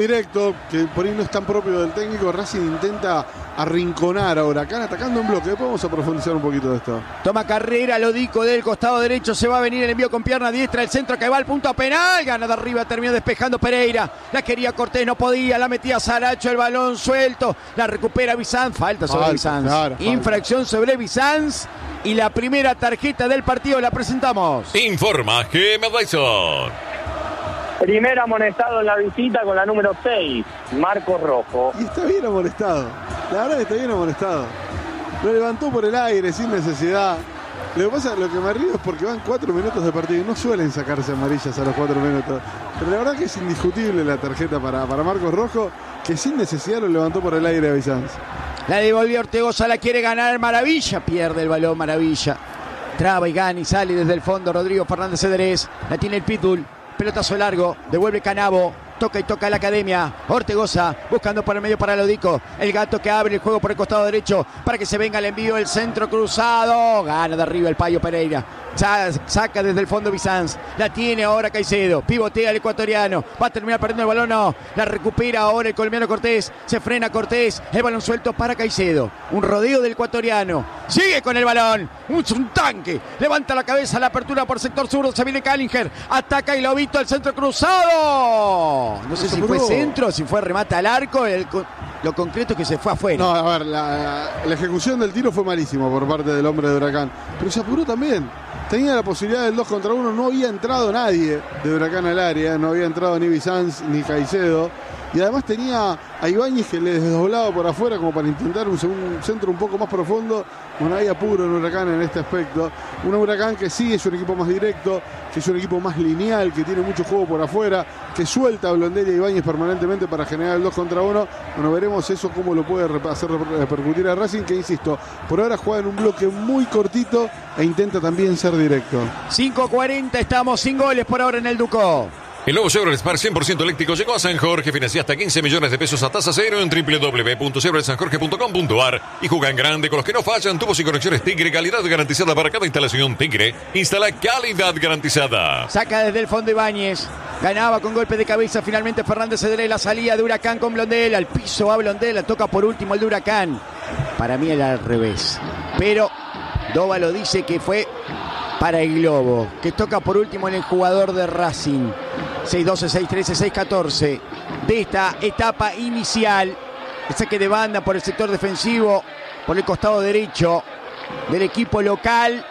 Directo, que por ahí no es tan propio del técnico. Racing intenta arrinconar a Huracán atacando en bloque. Después vamos a profundizar un poquito de esto. Toma carrera Lodico del costado derecho, se va a venir el envío con pierna diestra, el centro que va al punto penal, gana de arriba, termina despejando Pereira, la quería Cortés, no podía, la metía Saracho, el balón suelto, la recupera Bizanz, falta sobre Bizanz, claro, infracción sobre Bizanz y la primera tarjeta del partido la presentamos. Informa GM Dyson. Primer amonestado en la visita con la número 6, Marcos Rojo. Y está bien amonestado, la verdad que está bien amonestado. Lo levantó por el aire sin necesidad. Lo que pasa, lo que me río es porque van 4 minutos de partido y no suelen sacarse amarillas a los 4 minutos. Pero la verdad que es indiscutible la tarjeta para Marcos Rojo, que sin necesidad lo levantó por el aire a Bizanz. La devolvió Ortegoza, la quiere ganar Maravilla, pierde el balón Maravilla. Traba y gana y sale desde el fondo Rodrigo Fernández Cedrés, la tiene el Pitbull. Pelotazo largo, devuelve Canavo, toca y toca a la academia. Ortegoza buscando por el medio para Lodico. El gato que abre el juego por el costado derecho para que se venga el envío, el centro cruzado. Gana de arriba el Payo Pereira. Saca desde el fondo Bizanz. La tiene ahora Caicedo. Pivotea el ecuatoriano. Va a terminar perdiendo el balón. No. La recupera ahora el colombiano Cortés. Se frena Cortés. El balón suelto para Caicedo. Un rodeo del ecuatoriano. Sigue con el balón. Un tanque. Levanta la cabeza. La apertura por sector sur. Se viene Callinger. Ataca y Lobito al centro cruzado. No sé si fue centro, si fue remate al arco. Lo concreto es que se fue afuera. No, a ver, la ejecución del tiro fue malísimo por parte del hombre de Huracán. Pero se apuró también. Tenía la posibilidad del 2 contra 1. No había entrado nadie de Huracán al área. No había entrado ni Bizanz ni Caicedo. Y además tenía a Ibáñez que le desdoblaba por afuera como para intentar un centro un poco más profundo. Bueno, hay apuro en Huracán en este aspecto. Un Huracán que sí es un equipo más directo, que es un equipo más lineal, que tiene mucho juego por afuera, que suelta a Blondel y a Ibáñez permanentemente para generar el 2 contra 1. Bueno, veremos eso cómo lo puede hacer repercutir a Racing, que insisto, por ahora juega en un bloque muy cortito e intenta también ser directo. 5:40, estamos sin goles por ahora en el Ducó. El nuevo Chevrolet Spark 100% eléctrico llegó a San Jorge. Financia hasta 15 millones de pesos a tasa cero en www.chevroletsanjorge.com.ar y juega en grande con los que no fallan. Tubos y conexiones Tigre, calidad garantizada para cada instalación. Tigre instala calidad garantizada. Saca desde el fondo Ibáñez. Ganaba con golpe de cabeza finalmente Fernández Cedrés. La salida de Huracán con Blondel. Al piso va Blondel. La toca por último el de Huracán. Para mí era al revés. Pero Dóvalo dice que fue para el Globo, que toca por último en el jugador de Racing. 6-12, 6-13, 6-14 de esta etapa inicial. El saque de banda por el sector defensivo, por el costado derecho del equipo local.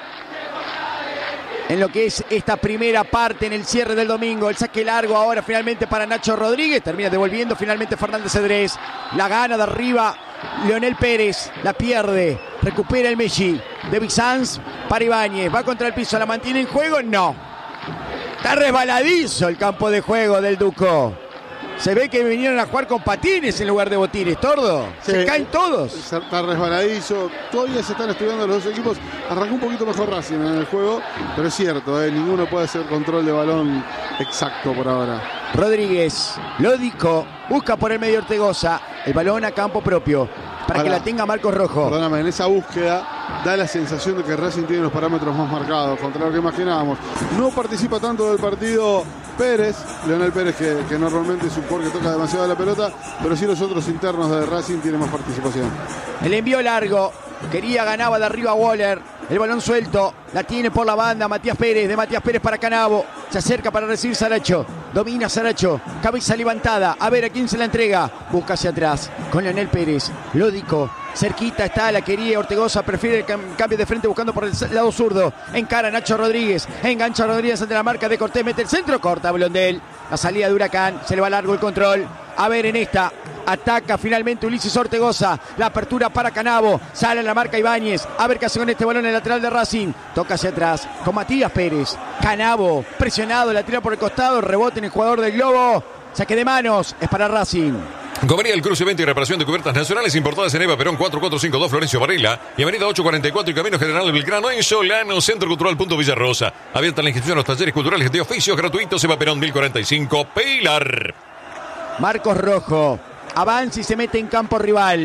En lo que es esta primera parte en el cierre del domingo. El saque largo ahora finalmente para Nacho Rodríguez. Termina devolviendo finalmente Fernández Cedrés. La gana de arriba Leonel Pérez. La pierde. Recupera el Messi de Bizanz para Ibáñez. Va contra el piso. ¿La mantiene en juego? No. Está resbaladizo el campo de juego del Ducó. Se ve que vinieron a jugar con patines en lugar de botines, Tordo. Sí, se caen todos. Está resbaladizo. Todavía se están estudiando los dos equipos. Arrancó un poquito mejor Racing en el juego, pero es cierto, ninguno puede hacer control de balón exacto por ahora. Rodríguez, Lodico, busca por el medio Ortegoza. El balón a campo propio para que la tenga Marcos Rojo. Perdóname, en esa búsqueda da la sensación de que Racing tiene los parámetros más marcados, contra lo que imaginábamos. No participa tanto del partido Pérez, Leonel Pérez, que normalmente es un jugador que toca demasiado la pelota, pero sí los otros internos de Racing tienen más participación. El envío largo, ganaba de arriba Waller. El balón suelto, la tiene por la banda Matías Pérez, de Matías Pérez para Canavo. Se acerca para recibir Saracho, domina Saracho, cabeza levantada, a ver a quién se la entrega. Busca hacia atrás, con Leonel Pérez, Lodico, cerquita está, la quería Ortegoza, prefiere el cambio de frente buscando por el lado zurdo. Encara Nacho Rodríguez, engancha Rodríguez ante la marca de Cortés, mete el centro, corta Blondel. La salida de Huracán, se le va largo el control. A ver en esta, ataca finalmente Ulises Ortegoza, la apertura para Canavo, sale la marca Ibáñez, a ver qué hace con este balón en el lateral de Racing, toca hacia atrás con Matías Pérez, Canavo, presionado, la tira por el costado, rebote en el jugador del Globo, saque de manos, es para Racing. Gomería El Cruce, venta y reparación de cubiertas nacionales importadas en Eva Perón 4452 Florencio Varela y Avenida 844 y Camino General Belgrano en Solano, Centro Cultural Punto Villarrosa. Abierta la inscripción a los talleres culturales de oficios gratuitos. Eva Perón 1045 Pilar. Marcos Rojo avanza y se mete en campo rival.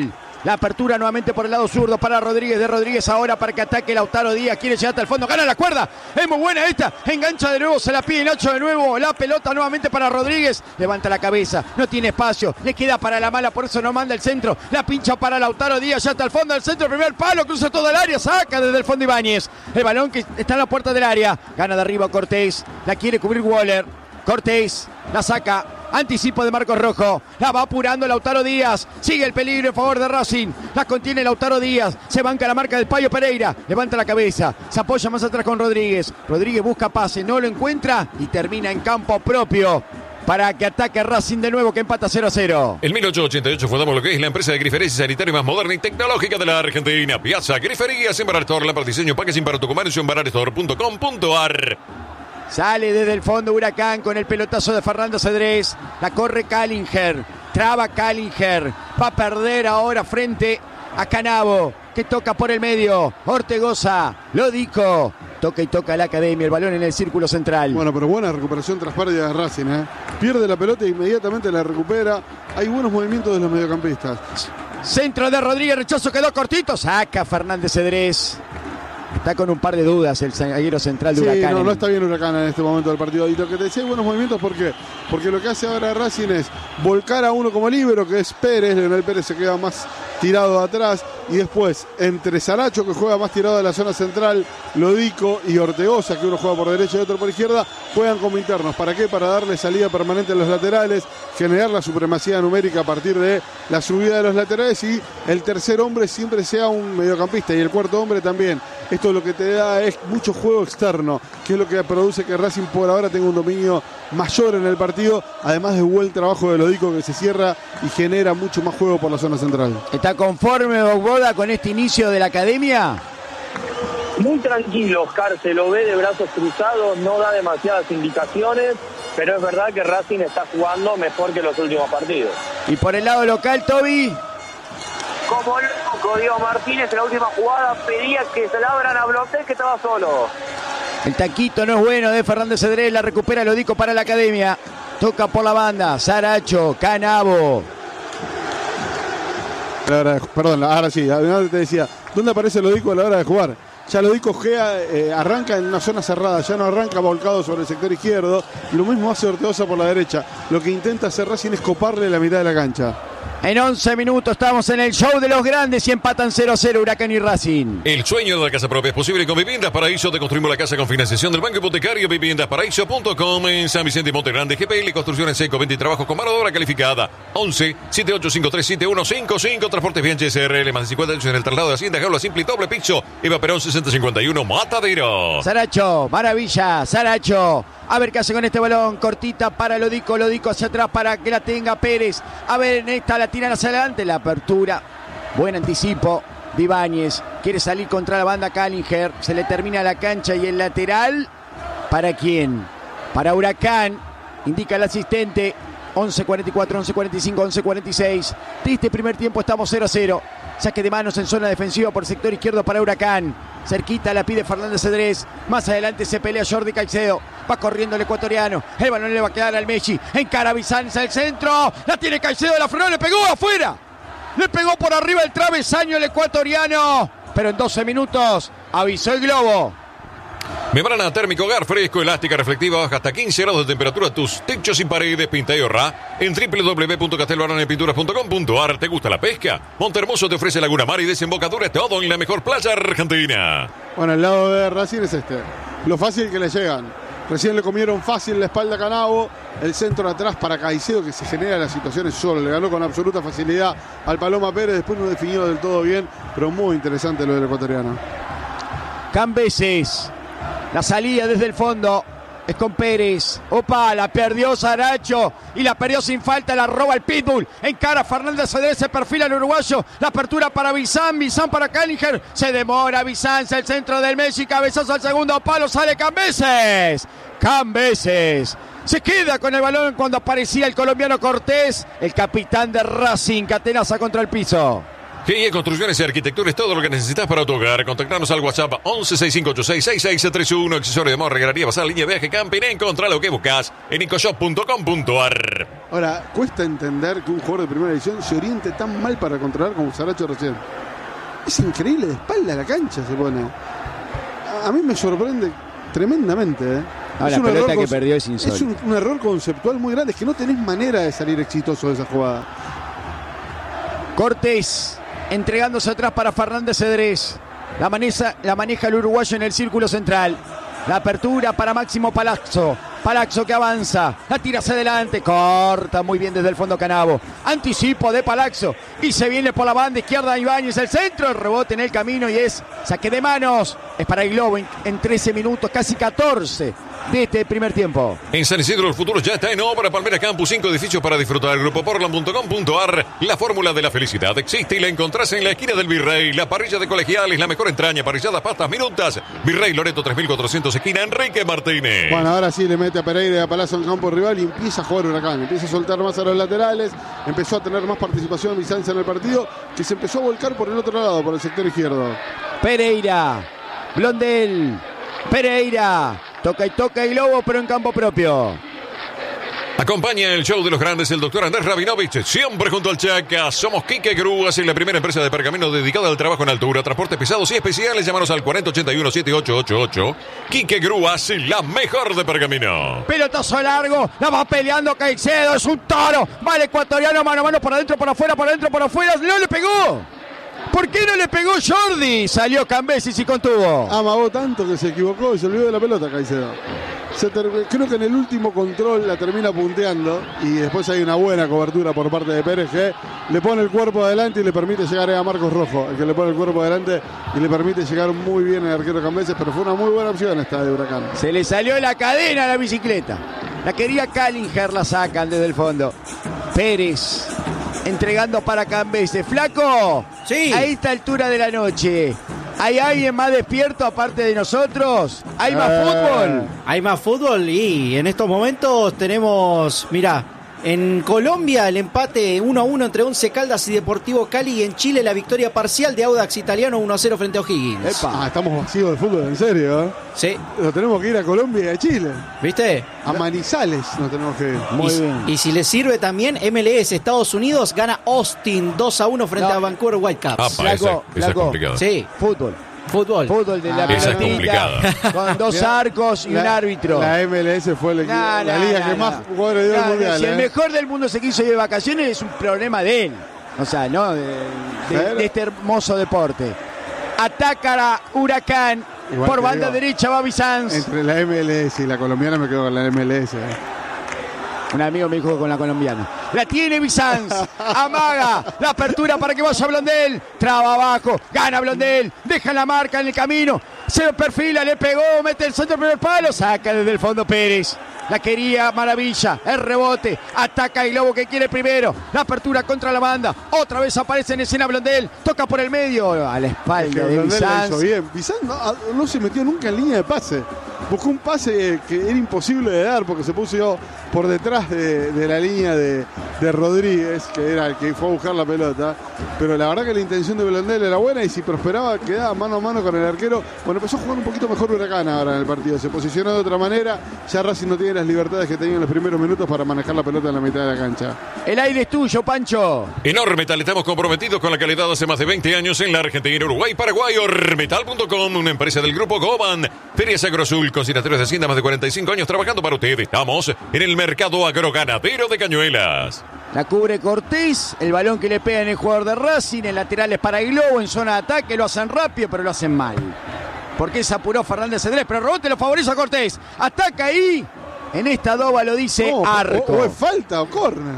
La apertura nuevamente por el lado zurdo para Rodríguez. De Rodríguez ahora para que ataque Lautaro Díaz. Quiere llegar hasta el fondo. Gana la cuerda. Es muy buena esta. Engancha de nuevo. Se la pide Nacho de nuevo. La pelota nuevamente para Rodríguez. Levanta la cabeza. No tiene espacio. Le queda para la mala. Por eso no manda el centro. La pincha para Lautaro Díaz. Ya hasta el fondo del centro. Primer palo. Cruza todo el área. Saca desde el fondo Ibáñez. El balón que está en la puerta del área. Gana de arriba Cortés. La quiere cubrir Waller. Cortés. La saca. Anticipo de Marcos Rojo. La va apurando Lautaro Díaz. Sigue el peligro en favor de Racing. La contiene Lautaro Díaz. Se banca la marca del Payo Pereira. Levanta la cabeza. Se apoya más atrás con Rodríguez. Rodríguez busca pase. No lo encuentra. Y termina en campo propio. Para que ataque Racing de nuevo, que empata 0-0. En 1888 fundamos lo que es la empresa de griferías y sanitario más moderna y tecnológica de la Argentina. Piazza Griferías, Embarar Store, lámpara diseño, packaging para tu comercio, embararestor.com.ar. Sale desde el fondo Huracán con el pelotazo de Fernando Cedrés. La corre Callinger. Traba Callinger. Va a perder ahora frente a Canavo, que toca por el medio. Ortegoza. Lodico. Toca y toca la Academia. El balón en el círculo central. Bueno, pero buena recuperación tras pérdida de Racing, ¿eh? Pierde la pelota e inmediatamente la recupera. Hay buenos movimientos de los mediocampistas. Centro de Rodríguez. Rechazo quedó cortito. Saca Fernández Cedrés. Está con un par de dudas el zaguero central de Huracán. No está bien Huracán en este momento del partido. Y lo que te decía, hay buenos movimientos, ¿por qué? Porque lo que hace ahora Racing es volcar a uno como líbero, que es Pérez. Leonel Pérez se queda más tirado atrás. Y después, entre Saracho, que juega más tirado de la zona central, Lodico y Ortegoza, que uno juega por derecha y otro por izquierda, juegan como internos. ¿Para qué? Para darle salida permanente a los laterales, generar la supremacía numérica a partir de la subida de los laterales, y el tercer hombre siempre sea un mediocampista y el cuarto hombre también. Esto lo que te da es mucho juego externo, que es lo que produce que Racing por ahora tenga un dominio mayor en el partido, además de buen trabajo de Lodico, que se cierra y genera mucho más juego por la zona central. ¿Está conforme Bogboda con este inicio de la Academia? Muy tranquilo, Oscar, se lo ve de brazos cruzados, no da demasiadas indicaciones, pero es verdad que Racing está jugando mejor que los últimos partidos. Y por el lado local, Toby. Como loco, Diego Martínez en la última jugada pedía que se la abran a Blondel, que estaba solo. El taquito no es bueno de Fernández Cedrés, la recupera Lodico para la Academia. Toca por la banda, Saracho, Canavo. Perdón, ahora sí, te decía, ¿dónde aparece Lodico a la hora de jugar? Ya Lodico arranca en una zona cerrada, ya no arranca volcado sobre el sector izquierdo. Lo mismo hace Ortegoza por la derecha. Lo que intenta hacer Racing es coparle la mitad de la cancha. En 11 minutos estamos en el show de los grandes y empatan 0-0 Huracán y Racing. El sueño de la casa propia es posible con Viviendas Paraíso. Te construimos la casa con financiación del Banco Hipotecario. Viviendasparaíso.com. En San Vicente y Monte Grande. GPL Construcciones Seco. 20 trabajos con mano de obra calificada. 11 7853 7155. Transportes Bianchi SRL. Más de 50 años en el traslado de Hacienda. Jaula simple y doble piso. Eva Perón 6051. Matadero. Saracho, maravilla. Saracho. A ver qué hace con este balón. Cortita para Lodico. Lodico hacia atrás para que la tenga Pérez. A ver, en esta la tiran hacia adelante. La apertura. Buen anticipo de Ibáñez. Quiere salir contra la banda Callinger. Se le termina la cancha y el lateral. ¿Para quién? Para Huracán. Indica el asistente. 11:44, 11:45, 11:46. Triste primer tiempo. Estamos 0-0. Saque de manos en zona defensiva por sector izquierdo para Huracán. Cerquita la pide Fernández Cedrés. Más adelante se pelea Jordi Caicedo. Va corriendo el ecuatoriano. El balón le va a quedar al Messi. Encara Bizanza el centro. La tiene Caicedo. La frenó. Le pegó afuera. Le pegó por arriba el travesaño el ecuatoriano. Pero en 12 minutos avisó el globo. Membrana térmico hogar fresco, elástica, reflectiva, baja hasta 15 grados de temperatura. Tus techos sin paredes, pinta y ahorra en www.castelbaranepinturas.com.ar. ¿Te gusta la pesca? Montehermoso te ofrece Laguna Mar y desembocadura, todo en la mejor playa argentina. Bueno, el lado de Racing es este. Lo fácil que le llegan. Recién le comieron fácil la espalda a Canavo. El centro atrás para Caicedo, que se genera las situaciones solo. Le ganó con absoluta facilidad al Paloma Pérez. Después no definió del todo bien, pero muy interesante lo del ecuatoriano. Cambeses. La salida desde el fondo es con Pérez. Opa, la perdió Saracho y la perdió sin falta, la roba el Pitbull. Encara Fernández Cedrés, se perfila el uruguayo. La apertura para Bizán, Bizán para Callinger. Se demora Bizán, el centro del Messi, cabezazo al segundo palo, sale Cambeses. Cambeses. Se queda con el balón cuando aparecía el colombiano Cortés, el capitán de Racing, que atenaza contra el piso. GIE Construcciones y Arquitectura es todo lo que necesitas para tu hogar. Contactarnos al WhatsApp 1165866631. Accesorio de moda, regalaría, pasar línea de viaje, camping. Encontrá lo que buscas en incoshop.com.ar. Ahora, cuesta entender que un jugador de primera división se oriente tan mal para controlar como Saracho recién. Es increíble, de espalda a la cancha se pone. A mí me sorprende tremendamente, ¿eh? No, la pelota que perdió es insólito. Es un error conceptual muy grande. Es que no tenés manera de salir exitoso de esa jugada. Cortés entregándose atrás para Fernández Cedrés. La maneja el uruguayo en el círculo central. La apertura para Máximo Palazzo. Palazzo que avanza, la tira hacia adelante, corta muy bien desde el fondo Canavo. Anticipo de Palazzo y se viene por la banda izquierda Ibáñez, el centro, el rebote en el camino y es saque de manos. Es para el Globo en 13 minutos, casi 14 de este primer tiempo. En San Isidro el futuro ya está en obra. Palmera Campus, 5 edificios para disfrutar. Grupoportland.com.ar. La fórmula de la felicidad existe y la encontrás en la esquina del Virrey. La parrilla de Colegiales, la mejor entraña, parrilladas, pastas, minutas. Virrey Loreto 3400, esquina Enrique Martínez. Bueno, ahora sí le mete a Pereira y a Palazzo en campo rival y empieza a jugar Huracán. Empieza a soltar más a los laterales. Empezó a tener más participación Bizanza en el partido, que se empezó a volcar por el otro lado, por el sector izquierdo. Pereira, Blondel, Pereira. Toca y Globo, pero en campo propio. Acompaña el show de los grandes el doctor Andrés Rabinovich, siempre junto al Chaca. Somos Quique Grúas, la primera empresa de pergamino dedicada al trabajo en altura, transportes pesados y especiales. Llámanos al 4081-7888. Quique Grúas, la mejor de pergamino. Pelotazo largo, la va peleando Caicedo, es un toro. Va el ecuatoriano, mano a mano, por adentro, por afuera, por adentro, por afuera. No le pegó. ¿Por qué no le pegó Jordi? Salió Cambesis y contuvo. Amagó tanto que se equivocó y se olvidó de la pelota Caicedo. Creo que en el último control la termina punteando y después hay una buena cobertura por parte de Pérez que le pone el cuerpo adelante y le permite llegar a Marcos Rojo, el que le pone el cuerpo adelante y le permite llegar muy bien el arquero Cambeses, pero fue una muy buena opción esta de Huracán. Se le salió la cadena a la bicicleta. La quería Callinger, la sacan desde el fondo. Pérez entregando para Cambeses. Flaco, sí. A esta altura de la noche, ¿hay alguien más despierto aparte de nosotros? ¿Hay más fútbol? Hay más fútbol y en estos momentos tenemos, mirá, en Colombia el empate 1-1 entre Once Caldas y Deportivo Cali, y en Chile la victoria parcial de Audax Italiano 1-0 frente a O'Higgins. Estamos vacíos de fútbol, en serio, ¿eh? Sí. Lo tenemos que ir a Colombia y a Chile. ¿Viste? A Manizales nos tenemos que ir. Muy bien. Y si les sirve también, MLS Estados Unidos gana Austin 2-1 frente a Vancouver Whitecaps. Esa es complicada. Sí. Fútbol de la esa es pelotita, complicada. con dos arcos y un árbitro. La MLS fue la liga que más jugadores dio al mundial. Si el mejor del mundo se quiso ir de vacaciones, es un problema de él. O sea, no de este hermoso deporte. Ataca a Huracán. Igual por banda digo, derecha va Bizanz. Entre la MLS y la colombiana me quedo con la MLS. Un amigo me dijo con la colombiana. La tiene Bizanz. Amaga. La apertura para que vaya Blondel. Traba abajo. Gana Blondel. Deja la marca en el camino. Se perfila. Le pegó. Mete el centro del primer palo. Saca desde el fondo Pérez. La quería Maravilla. El rebote. Ataca el Globo que quiere primero. La apertura contra la banda. Otra vez aparece en escena Blondel. Toca por el medio. A la espalda de Bizanz. Bizanz no se metió nunca en línea de pase. Buscó un pase que era imposible de dar porque se puso por detrás de la línea de Rodríguez, que era el que fue a buscar la pelota. Pero la verdad que la intención de Blondel era buena y si prosperaba quedaba mano a mano con el arquero. Bueno, empezó a jugar un poquito mejor Huracán ahora en el partido. Se posicionó de otra manera. Ya Racing no tiene las libertades que tenía en los primeros minutos para manejar la pelota en la mitad de la cancha. El aire es tuyo, Pancho. En Ormetal estamos comprometidos con la calidad hace más de 20 años en la Argentina, Uruguay, Paraguay. Ormetal.com, una empresa del grupo Goban. Ferias Agrosul, consignatarios de Hacienda, más de 45 años trabajando para ustedes. Estamos en el mercado agroganadero de Cañuelas. La cubre Cortés, el balón que le pega en el jugador de Racing, en laterales para el Globo, en zona de ataque, lo hacen rápido, pero lo hacen mal. Porque se apuró Fernández Cedrés, pero el rebote lo favorece a Cortés. Ataca ahí, en esta doba lo dice Arco. O es falta o córner.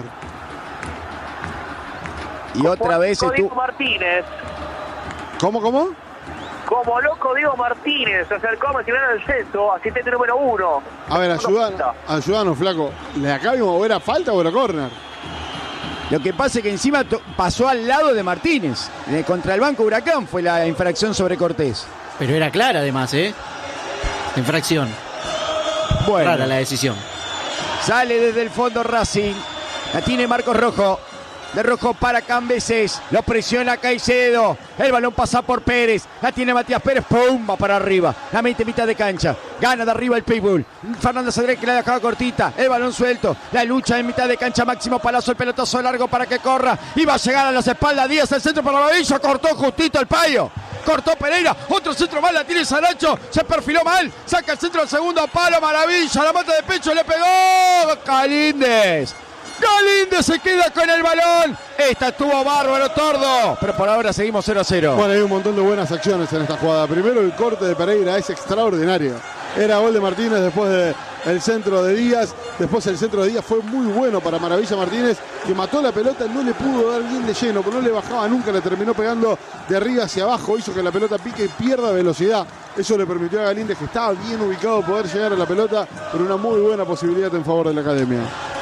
Y otra vez Diego Martínez. ¿Cómo? Como loco Diego Martínez, se acercó a mencionar el centro, asistente número 1. A ver, ayudanos, flaco. ¿Le acá vimos o era falta o era córner? Lo que pasa es que encima pasó al lado de Martínez. Contra el Banco Huracán fue la infracción sobre Cortés. Pero era clara además, infracción. Bueno. Rara la decisión. Sale desde el fondo Racing. La tiene Marcos Rojo. de rojo para Cambeses. Lo presiona Caicedo. El balón pasa por Pérez. La tiene Matías Pérez. ¡Pum! Va para arriba. La mete mitad de cancha. Gana de arriba el Pitbull. Fernando Cedrés que la dejaba cortita. El balón suelto. La lucha en mitad de cancha. Máximo Palazzo. El pelotazo largo para que corra. Y va a llegar a las espaldas. Díaz el centro para Maravilla. Cortó justito el Payo. Cortó Pereira. Otro centro mal. La tiene Saracho. Se perfiló mal. Saca el centro al segundo palo. Maravilla. La mata de pecho. Le pegó Galíndez. Galíndez se queda con el balón. Esta estuvo bárbaro, Tordo. Pero por ahora seguimos 0-0. Bueno, hay un montón de buenas acciones en esta jugada. Primero, el corte de Pereira es extraordinario. Era gol de Martínez después del centro de Díaz. Después el centro de Díaz fue muy bueno para Maravilla Martínez, que mató la pelota, no le pudo dar bien de lleno, pero no le bajaba nunca, le terminó pegando de arriba hacia abajo, hizo que la pelota pique y pierda velocidad. Eso le permitió a Galíndez, que estaba bien ubicado, poder llegar a la pelota, pero una muy buena posibilidad en favor de la Academia.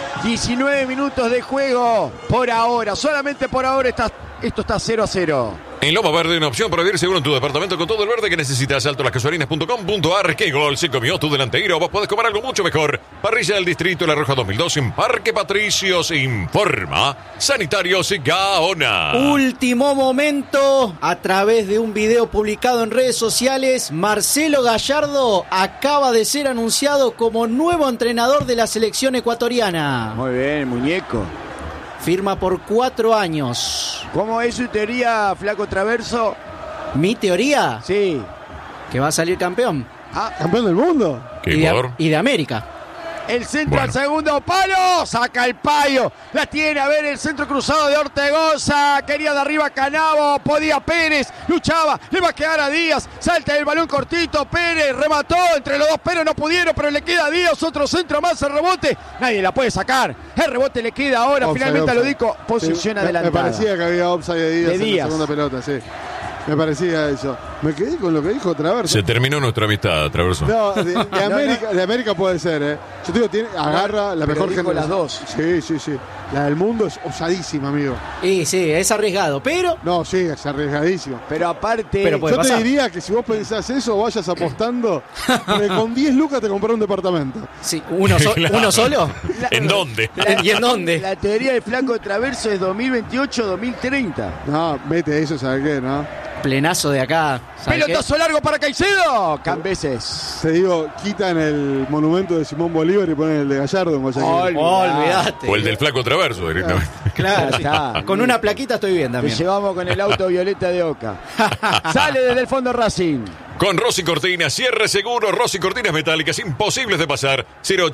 19 minutos de juego por ahora. Solamente por ahora esto está 0-0. En Loma Verde, una opción para vivir seguro en tu departamento con todo el verde que necesitas. altolascasuarinas.com.ar. ¿Qué gol se comió tu delantero? Vos podés comer algo mucho mejor. Parrilla del Distrito La Roja 2002 en Parque Patricios. Informa Sanitarios Gaona. Último momento, a través de un video publicado en redes sociales, Marcelo Gallardo acaba de ser anunciado como nuevo entrenador de la selección ecuatoriana. Muy bien, muñeco. Firma por 4 años. ¿Cómo es su teoría, Flaco Traverso? ¿Mi teoría? Sí. Que va a salir campeón. ¿Campeón del mundo? Y de América. El centro al segundo palo. Saca el Payo. La tiene a ver el centro cruzado de Ortegoza. Quería de arriba Canavo. Podía Pérez. Luchaba. Le va a quedar a Díaz. Salta el balón cortito. Pérez remató entre los dos, pero no pudieron. Pero le queda a Díaz. Otro centro más. El rebote. Nadie la puede sacar. El rebote le queda ahora. Offside, finalmente offside. lo dijo. Posición adelantada. Me parecía que había offside de Díaz De en la Díaz. segunda pelota, sí. Me parecía eso. Me quedé con lo que dijo Traverso. Se terminó nuestra amistad, Traverso. No, de América puede ser, ¿eh? Yo te digo, agarra la pero mejor dijo generación. las dos. Sí. La del mundo es osadísima, amigo. Y sí, es arriesgado, pero... No, sí, es arriesgadísimo. Pero aparte. Pero puede Yo pasar. te diría que si vos pensás eso, vayas apostando, porque con 10 lucas te compras un departamento. Sí, ¿uno Claro. ¿uno solo? ¿En dónde? ¿Y en dónde? La teoría del Flaco Traverso es 2028-2030. No, mete eso, ¿sabes qué, no? Plenazo de acá. ¿sabe qué? Pelotazo largo para Caicedo. Cambeses. Te digo, quitan el monumento de Simón Bolívar y ponen el de Gallardo en Guayaquil. Olvídate. O el del flaco Traverso directamente. Claro, Ya está. sí. Con una plaquita estoy bien Te también. llevamos con el auto violeta de Oca. Sale desde el fondo Racing. Con Rossi Cortinas, cierre seguro, Rossi Cortinas metálicas, imposibles de pasar.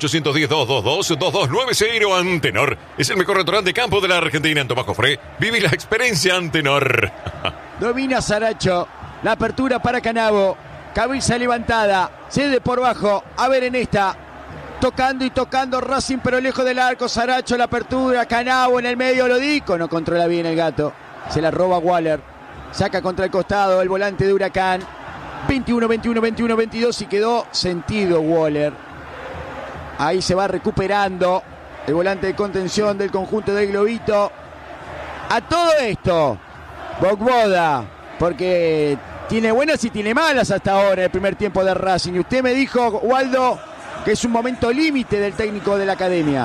0810-222-2290. Antenor es el mejor restaurante de campo de la Argentina. En Tomás Jofré, viví la experiencia Antenor. Domina Saracho. La apertura para Canavo. Cabeza levantada. Cede por bajo. A ver en esta. Tocando y tocando Racing, pero lejos del arco. Saracho, la apertura. Canavo en el medio. Lodico. No controla bien el gato. Se la roba Waller. Saca contra el costado el volante de Huracán. 21-22 y quedó sentido Waller. Ahí se va recuperando el volante de contención del conjunto del Globito. A todo esto, Bogboda, porque tiene buenas y tiene malas hasta ahora el primer tiempo de Racing. Y usted me dijo, Waldo, que es un momento límite del técnico de la academia.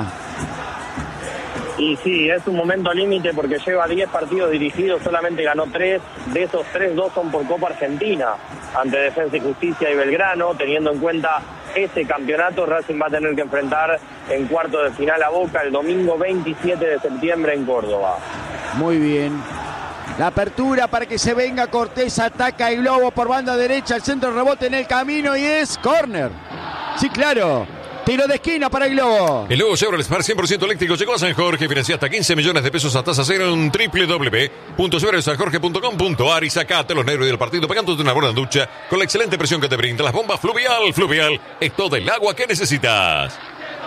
Y sí, es un momento límite porque lleva 10 partidos dirigidos, solamente ganó 3. De esos 3, 2 son por Copa Argentina, ante Defensa y Justicia y Belgrano. Teniendo en cuenta ese campeonato, Racing va a tener que enfrentar en cuarto de final a Boca el domingo 27 de septiembre en Córdoba. Muy bien. La apertura para que se venga Cortés, ataca el Globo por banda derecha, el centro rebote en el camino y es córner. Sí, claro. Tiro de esquina para el Globo. El nuevo Chevrolet Smart 100% eléctrico llegó a San Jorge. Financia hasta 15 millones de pesos a tasa cero en www.chevroletsanjorge.com.ar y sacate los nervios del partido pegándote una buena ducha con la excelente presión que te brinda las bombas Fluvial. Fluvial es todo el agua que necesitas.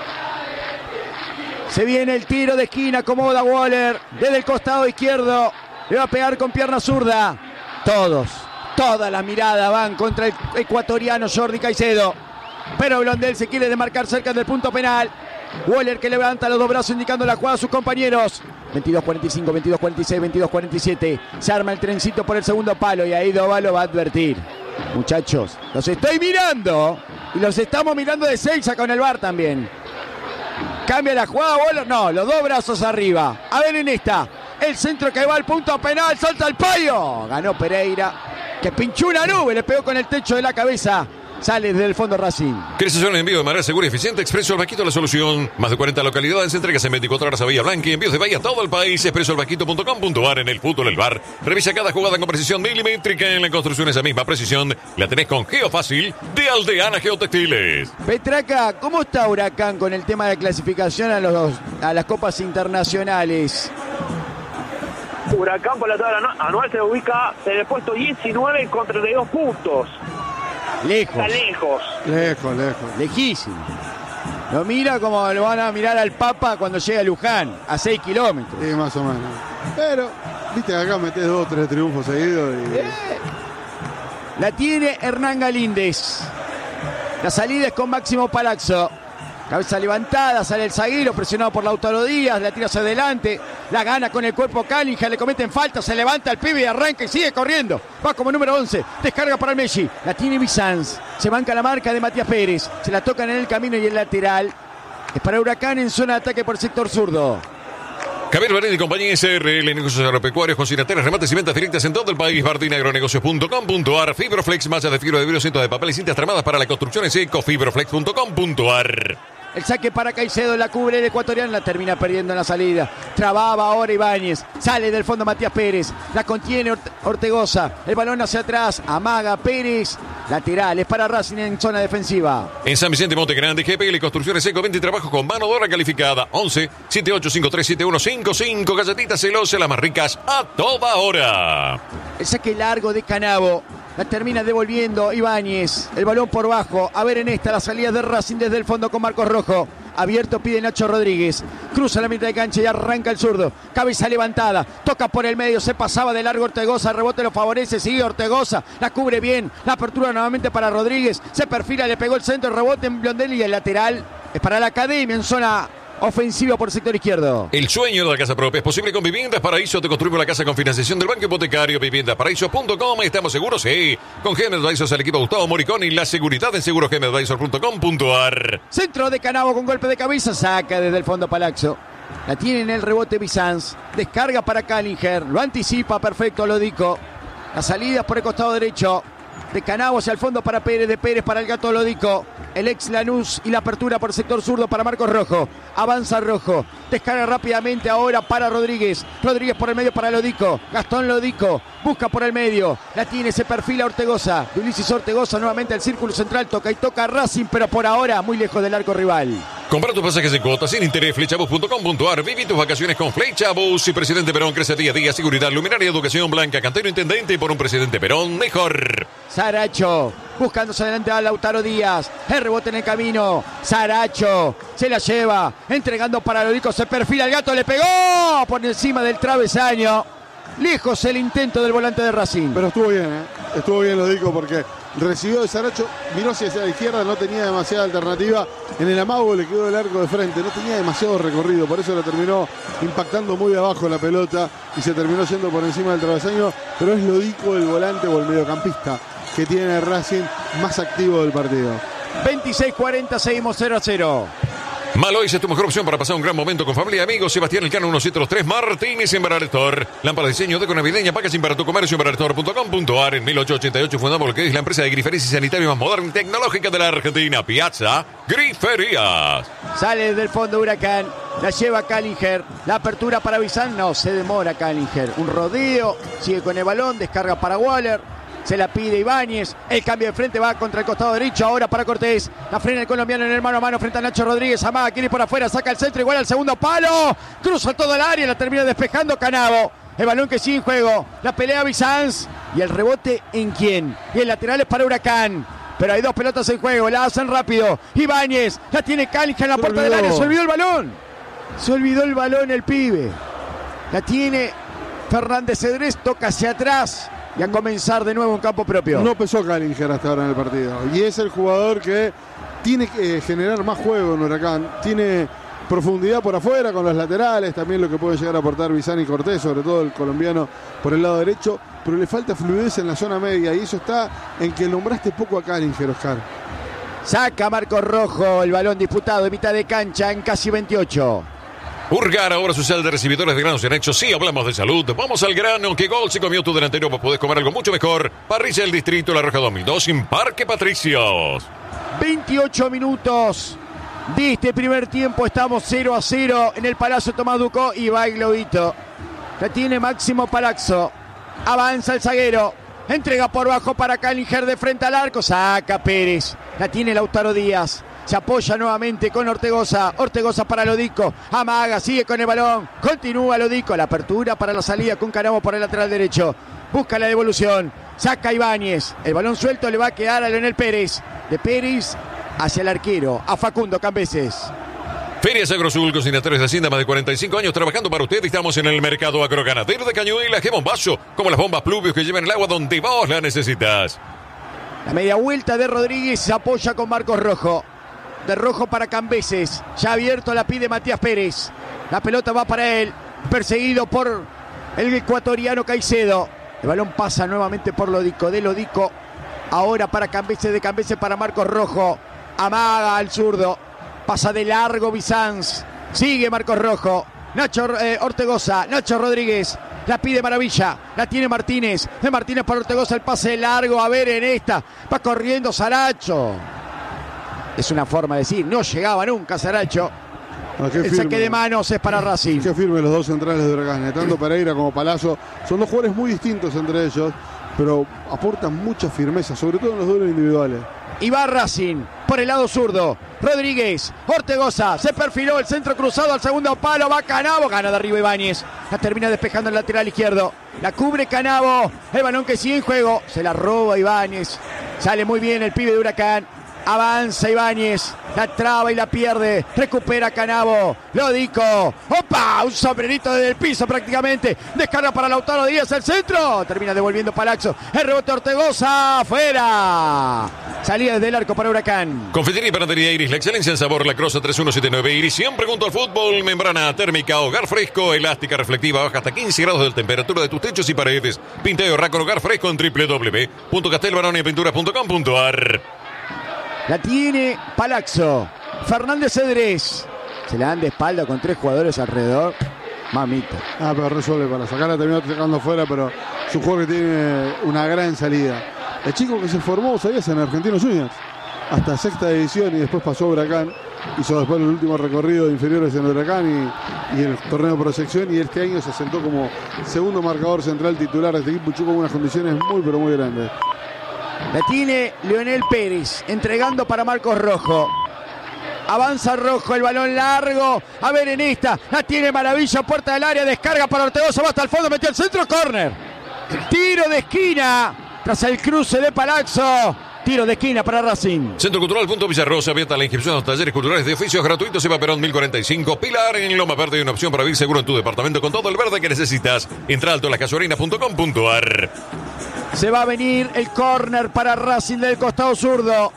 Se viene el tiro de esquina, acomoda Waller desde el costado izquierdo. Le va a pegar con pierna zurda. Todas las miradas van contra el ecuatoriano Jordi Caicedo. Pero Blondel se quiere demarcar cerca del punto penal. Waller que levanta los dos brazos indicando la jugada a sus compañeros. 22-45, 22-46, 22-47. Se arma el trencito por el segundo palo y ahí Dovalo va a advertir. Muchachos, los estoy mirando y los estamos mirando de Seiza con el VAR también. Cambia la jugada, Waller. No, los dos brazos arriba. A ver en esta. El centro que va al punto penal, salta el payo. Ganó Pereira, que pinchó una nube, le pegó con el techo de la cabeza. Sale desde el fondo Racing. ¿Quieres hacer un envío de manera segura y eficiente? Expreso El Vaquito, la solución. Más de 40 localidades, entregas en 24 horas a Bahía Blanca y envíos de Bahía a todo el país. expresoelvaquito.com.ar. En el fútbol, el bar. Revisa cada jugada con precisión milimétrica. En la construcción, esa misma precisión la tenés con Geofácil de Aldeana Geotextiles. Petraca, ¿cómo está Huracán con el tema de clasificación a las copas internacionales? Huracán por la tabla anual se ubica en el puesto 19 con 32 puntos. Lejos. Está lejos. Lejos. Lejísimo. Lo mira como lo van a mirar al Papa cuando llega a Luján, a 6 kilómetros. Sí, más o menos. Pero, viste que acá metés 2 o 3 triunfos seguidos y... La tiene Hernán Galíndez. La salida es con Máximo Palazzo. Cabeza levantada, sale el zaguero, presionado por Lautaro Díaz, la tira hacia adelante, la gana con el cuerpo Callinja, le cometen falta, se levanta el pibe y arranca y sigue corriendo. Va como número 11, descarga para el Messi, la tiene Bizanz, se banca la marca de Matías Pérez, se la tocan en el camino y el lateral. Es para Huracán en zona de ataque por el sector zurdo. Javier Varela y compañía SRL, negocios agropecuarios, cocinateras, remates y ventas directas en todo el país. martinagronegocios.com.ar. Fibroflex, mallas de fibra de vidrio, cientos de papel y cintas tramadas para la construcción en seco. Fibroflex.com.ar. El saque para Caicedo, la cubre el ecuatoriano, la termina perdiendo en la salida. Trababa ahora Ibáñez, sale del fondo Matías Pérez, la contiene Ortegoza, el balón hacia atrás, amaga Pérez, lateral, es para Racing en zona defensiva. En San Vicente Monte Grande, GPL Construcciones Seco, 20 trabajo con mano de obra calificada. 11 7853 7155. Galletitas celosas, las más ricas a toda hora. El saque largo de Canavo. La termina devolviendo Ibáñez. El balón por bajo. A ver en esta la salida de Racing desde el fondo con Marcos Rojo. Abierto pide Nacho Rodríguez. Cruza la mitad de cancha y arranca el zurdo. Cabeza levantada. Toca por el medio. Se pasaba de largo Ortegoza. Rebote lo favorece. Sigue Ortegoza. La cubre bien. La apertura nuevamente para Rodríguez. Se perfila. Le pegó el centro. El rebote en Blondelli y el lateral. Es para la Academia en zona ofensiva por el sector izquierdo. El sueño de la casa propia es posible con Viviendas Paraíso. Te construimos la casa con financiación del Banco Hipotecario. Viviendasparaíso.com. ¿Estamos seguros? Sí. Con GM Advisors, el equipo Gustavo Moricón y la seguridad en segurosgmadvisors.com.ar. Centro de Canavo con golpe de cabeza. Saca desde el fondo Palazzo. La tiene en el rebote Bizanz. Descarga para Callinger. Lo anticipa perfecto Lodico. La salida por el costado derecho. De Canavo hacia el fondo para Pérez, de Pérez para el Gato Lodico, el ex Lanús y la apertura por el sector zurdo para Marcos Rojo. Avanza Rojo, descarga rápidamente ahora para Rodríguez. Rodríguez por el medio para Lodico, Gastón Lodico, busca por el medio, la tiene, se perfila Ortegoza. De Ulises Ortegoza nuevamente al círculo central, toca y toca Racing, pero por ahora muy lejos del arco rival. Compra tus pasajes en cuotas sin interés, flechabus.com.ar. Viví tus vacaciones con Flechabus. Y Presidente Perón crece día a día. Seguridad, luminaria, educación, Blanca, Cantero, intendente. Por un Presidente Perón mejor. Saracho, buscándose adelante a Lautaro Díaz. El rebote en el camino. Saracho, se la lleva. Entregando para Lodico, se perfila el Gato, le pegó por encima del travesaño. Lejos el intento del volante de Racing. Pero estuvo bien, estuvo bien Lodico porque recibió de Saracho, miró hacia la izquierda, no tenía demasiada alternativa. En el amago le quedó el arco de frente, no tenía demasiado recorrido, por eso la terminó impactando muy abajo la pelota y se terminó yendo por encima del travesaño. Pero es Lodico el volante o el mediocampista que tiene Racing más activo del partido. 26-40, seguimos 0-0. Malois es tu mejor opción para pasar un gran momento con familia y amigos. Sebastián Elcano 1723 Martínez en Bararestor. Lámpara de diseño deco navideña, packaging para tu comercio en bararestor.com.ar. En 1888 fundamos lo que es la empresa de griferías y sanitario más moderna y tecnológica de la Argentina. Piazza Griferías. Sale desde el fondo Huracán, la lleva Callinger. La apertura para Bizanz, no, se demora Callinger. Un rodeo, sigue con el balón, descarga para Waller. Se la pide Ibáñez, el cambio de frente va contra el costado derecho, ahora para Cortés, la frena el colombiano en el mano a mano frente a Nacho Rodríguez, amaga, quiere ir por afuera, saca el centro, igual al segundo palo, cruza todo el área, la termina despejando Canavo, el balón que sigue en juego, la pelea Bizanz, y el rebote ¿en quién? Y el lateral es para Huracán, pero hay dos pelotas en juego, la hacen rápido, Ibáñez, la tiene Callinger en la puerta del área, se olvidó el balón el pibe, la tiene Fernández Cedrés, toca hacia atrás, y a comenzar de nuevo un campo propio. No pesó Callinger hasta ahora en el partido. Y es el jugador que tiene que generar más juego en Huracán. Tiene profundidad por afuera con los laterales. También lo que puede llegar a aportar Bizani y Cortés, sobre todo el colombiano por el lado derecho. Pero le falta fluidez en la zona media. Y eso está en que nombraste poco a Callinger, Oscar. Saca Marcos Rojo el balón disputado en mitad de cancha en casi 28. Urgar, ahora social de recibidores de granos en hecho. Sí, hablamos de salud. Vamos al grano. ¿Qué gol se comió tu delantero? Pues podés comer algo mucho mejor. Parrilla del Distrito La Roja 2002 en Parque Patricios. 28 minutos de este primer tiempo. Estamos 0-0 en el Palacio Tomás Ducó y va el globito. La tiene Máximo Palazzo. Avanza el zaguero. Entrega por bajo para Cállinger de frente al arco. Saca Pérez. La tiene Lautaro Díaz. Se apoya nuevamente con Ortegoza. Ortegoza para Lodico. Amaga, sigue con el balón. Continúa Lodico. La apertura para la salida con Canamo por el lateral derecho. Busca la devolución. Saca Ibáñez. El balón suelto le va a quedar a Leonel Pérez. De Pérez hacia el arquero. A Facundo Cambeses. Ferias Agrosul, cocinadores de Hacienda, más de 45 años trabajando para usted. Estamos en el mercado agroganadero de Cañuelas. ¡Qué bombazo! Como las bombas Pluvios que llevan el agua donde vos la necesitas. La media vuelta de Rodríguez se apoya con Marcos Rojo. De Rojo para Cambeses. Ya abierto la pide Matías Pérez. La pelota va para él. Perseguido por el ecuatoriano Caicedo. El balón pasa nuevamente por Lodico. De Lodico ahora para Cambeses. De Cambeses para Marcos Rojo. Amaga al zurdo. Pasa de largo Bizanz. Sigue Marcos Rojo. Nacho Ortegoza. Nacho Rodríguez. La pide Maravilla. La tiene Martínez. De Martínez para Ortegoza. El pase largo. A ver en esta. Va corriendo Saracho. Es una forma de decir, no llegaba nunca Saracho. El saque de manos es para Racing. Qué firme los dos centrales de Huracán, tanto Pereira como Palazzo. Son dos jugadores muy distintos entre ellos, pero aportan mucha firmeza, sobre todo en los duelos individuales. Y va Racing por el lado zurdo. Rodríguez, Ortegoza, se perfiló el centro cruzado al segundo palo, va Canavo, gana de arriba Ibáñez. La termina despejando el lateral izquierdo. La cubre Canavo, el balón que sigue en juego, se la roba Ibáñez. Sale muy bien el pibe de Huracán. Avanza Ibáñez, la traba y la pierde. Recupera Canavo. Lodico. ¡Opa! Un sombrerito desde el piso prácticamente. Descarga para Lautaro Díaz el centro. Termina devolviendo Palazzo. El rebote Ortegoza. ¡Afuera! Salida desde el arco para Huracán. Confitería y panadería Iris, la excelencia en sabor. La Crosa 3179 Iris. Siempre junto al fútbol. Membrana térmica, hogar fresco, elástica, reflectiva. Baja hasta 15 grados de temperatura de tus techos y paredes. Pinta y ahorra con hogar fresco en www.castelbaronipinturas.com.ar. La tiene Palazzo. Fernández Cedrés. Se la dan de espalda con tres jugadores alrededor. Mamita. Pero resuelve para sacarla, terminó sacando afuera, pero es un jugador que tiene una gran salida. El chico que se formó, ¿sabías? En Argentinos Juniors. Hasta sexta división y después pasó a Huracán. Hizo después el último recorrido de inferiores en Huracán y el torneo por sección. Y este año se sentó como segundo marcador central titular de este equipo. Un chico con unas condiciones muy, pero muy grandes. La tiene Leonel Pérez, entregando para Marcos Rojo. Avanza Rojo, el balón largo. A ver en esta, la tiene Maravilla, puerta del área, descarga para Ortegoza, va hasta el fondo, metió el centro, córner. Tiro de esquina, tras el cruce de Palazzo. Tiro de esquina para Racing. Centro Cultural Punto Villarrosa, abierta la inscripción a los talleres culturales de oficios gratuitos. Eva Perón 1045. Pilar en Loma Verde hay una opción para vivir seguro en tu departamento con todo el verde que necesitas. Entra a altolascasuarinas.com.ar. Se va a venir el córner para Racing del costado zurdo.